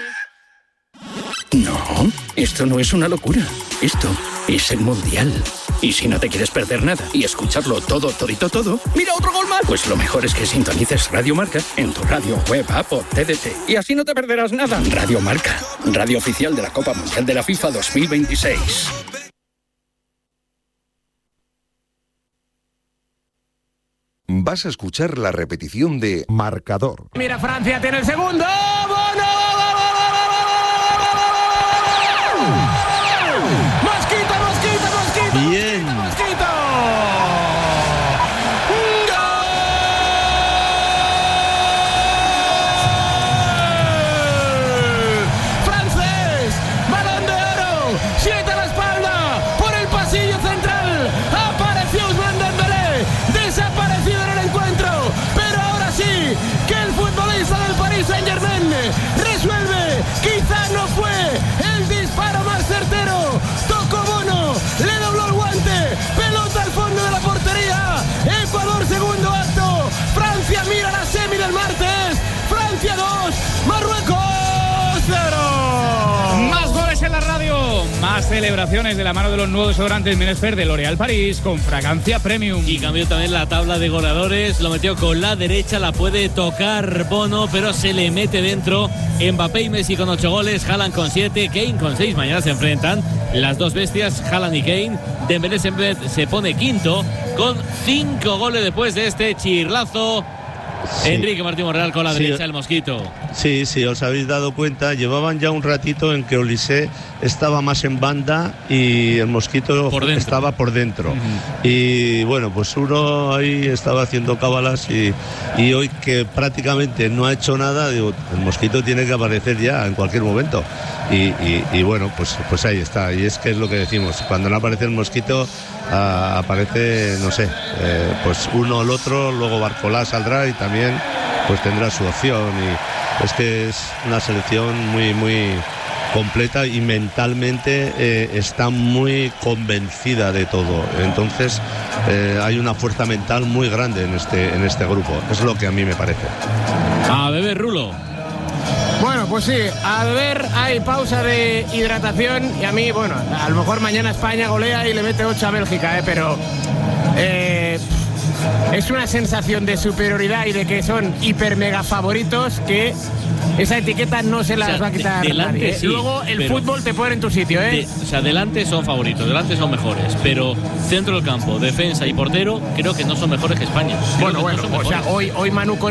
No, esto no es una locura. Esto es el Mundial. Y si no te quieres perder nada y escucharlo todo, todito, todo, ¡mira otro gol más! Pues lo mejor es que sintonices Radio Marca en tu radio, web, app o T D T. Y así no te perderás nada. Radio Marca, radio oficial de la Copa Mundial de la FIFA dos mil veintiséis. Vas a escuchar la repetición de Marcador. Mira, Francia tiene el segundo. ¡Bono! ¡Mosquito, mosquito, mosquito! Bien. ¡Mosquito! ¡Francés! ¡Balón de oro! ¡Siete a la espalda! ¡Por el pasillo central! ¡Apareció Ousmane Dembélé! ¡Desaparecido en el encuentro! Pero ahora sí, que el futbolista del Paris Saint-Germain resuelve. Quizá no fue el disparo más certero. Tocó Bono, le dobló el guante. Pelota al fondo de la portería. Ecuador segundo acto. Francia mira la semi del martes. Francia dos, Marruecos cero. Más goles en la radio, más celebraciones de la mano de los nuevos desodorantes Menesfer de L'Oréal París con fragancia premium. Y cambió también la tabla de goleadores, lo metió con la derecha, la puede tocar Bono, pero se le mete dentro. Mbappé y Messi con ocho goles, Haaland con siete, Kane con seis. Mañana se enfrentan las dos bestias, Haaland y Kane. Dembélé se pone quinto con cinco goles después de este chirlazo Sí. Enrique Martín Monreal con la Sí. derecha, el mosquito. Sí, sí, os habéis dado cuenta, llevaban ya un ratito en que Olise estaba más en banda y el mosquito Por dentro. estaba por dentro. Y bueno, pues uno ahí estaba haciendo cábalas y, y hoy que prácticamente no ha hecho nada, digo, el mosquito tiene que aparecer ya en cualquier momento. Y, y- y bueno, pues, pues ahí está. Y es que es lo que decimos, cuando no aparece el mosquito, ah, aparece, no sé, eh, pues uno o el otro, luego Barcolá saldrá y también pues tendrá su opción. Y es que es una selección muy, muy completa y mentalmente eh, está muy convencida de todo. Entonces eh, hay una fuerza mental muy grande en este, en este grupo. Es lo que a mí me parece. A beber, Rulo. Bueno, pues sí, a beber, hay pausa de hidratación y a mí, bueno, a lo mejor mañana España golea y le mete ocho a Bélgica, ¿eh? Pero eh, es una sensación de superioridad y de que son hiper mega favoritos que esa etiqueta no se las O sea, va a quitar de- delante nadie, ¿eh? sí, Luego el pero- fútbol te pone en tu sitio, ¿eh? De- o sea, delante son favoritos, delante son mejores, pero centro del campo, defensa y portero creo que no son mejores que España. Creo Bueno, que no bueno, son o sea, mejores. hoy, hoy Manu con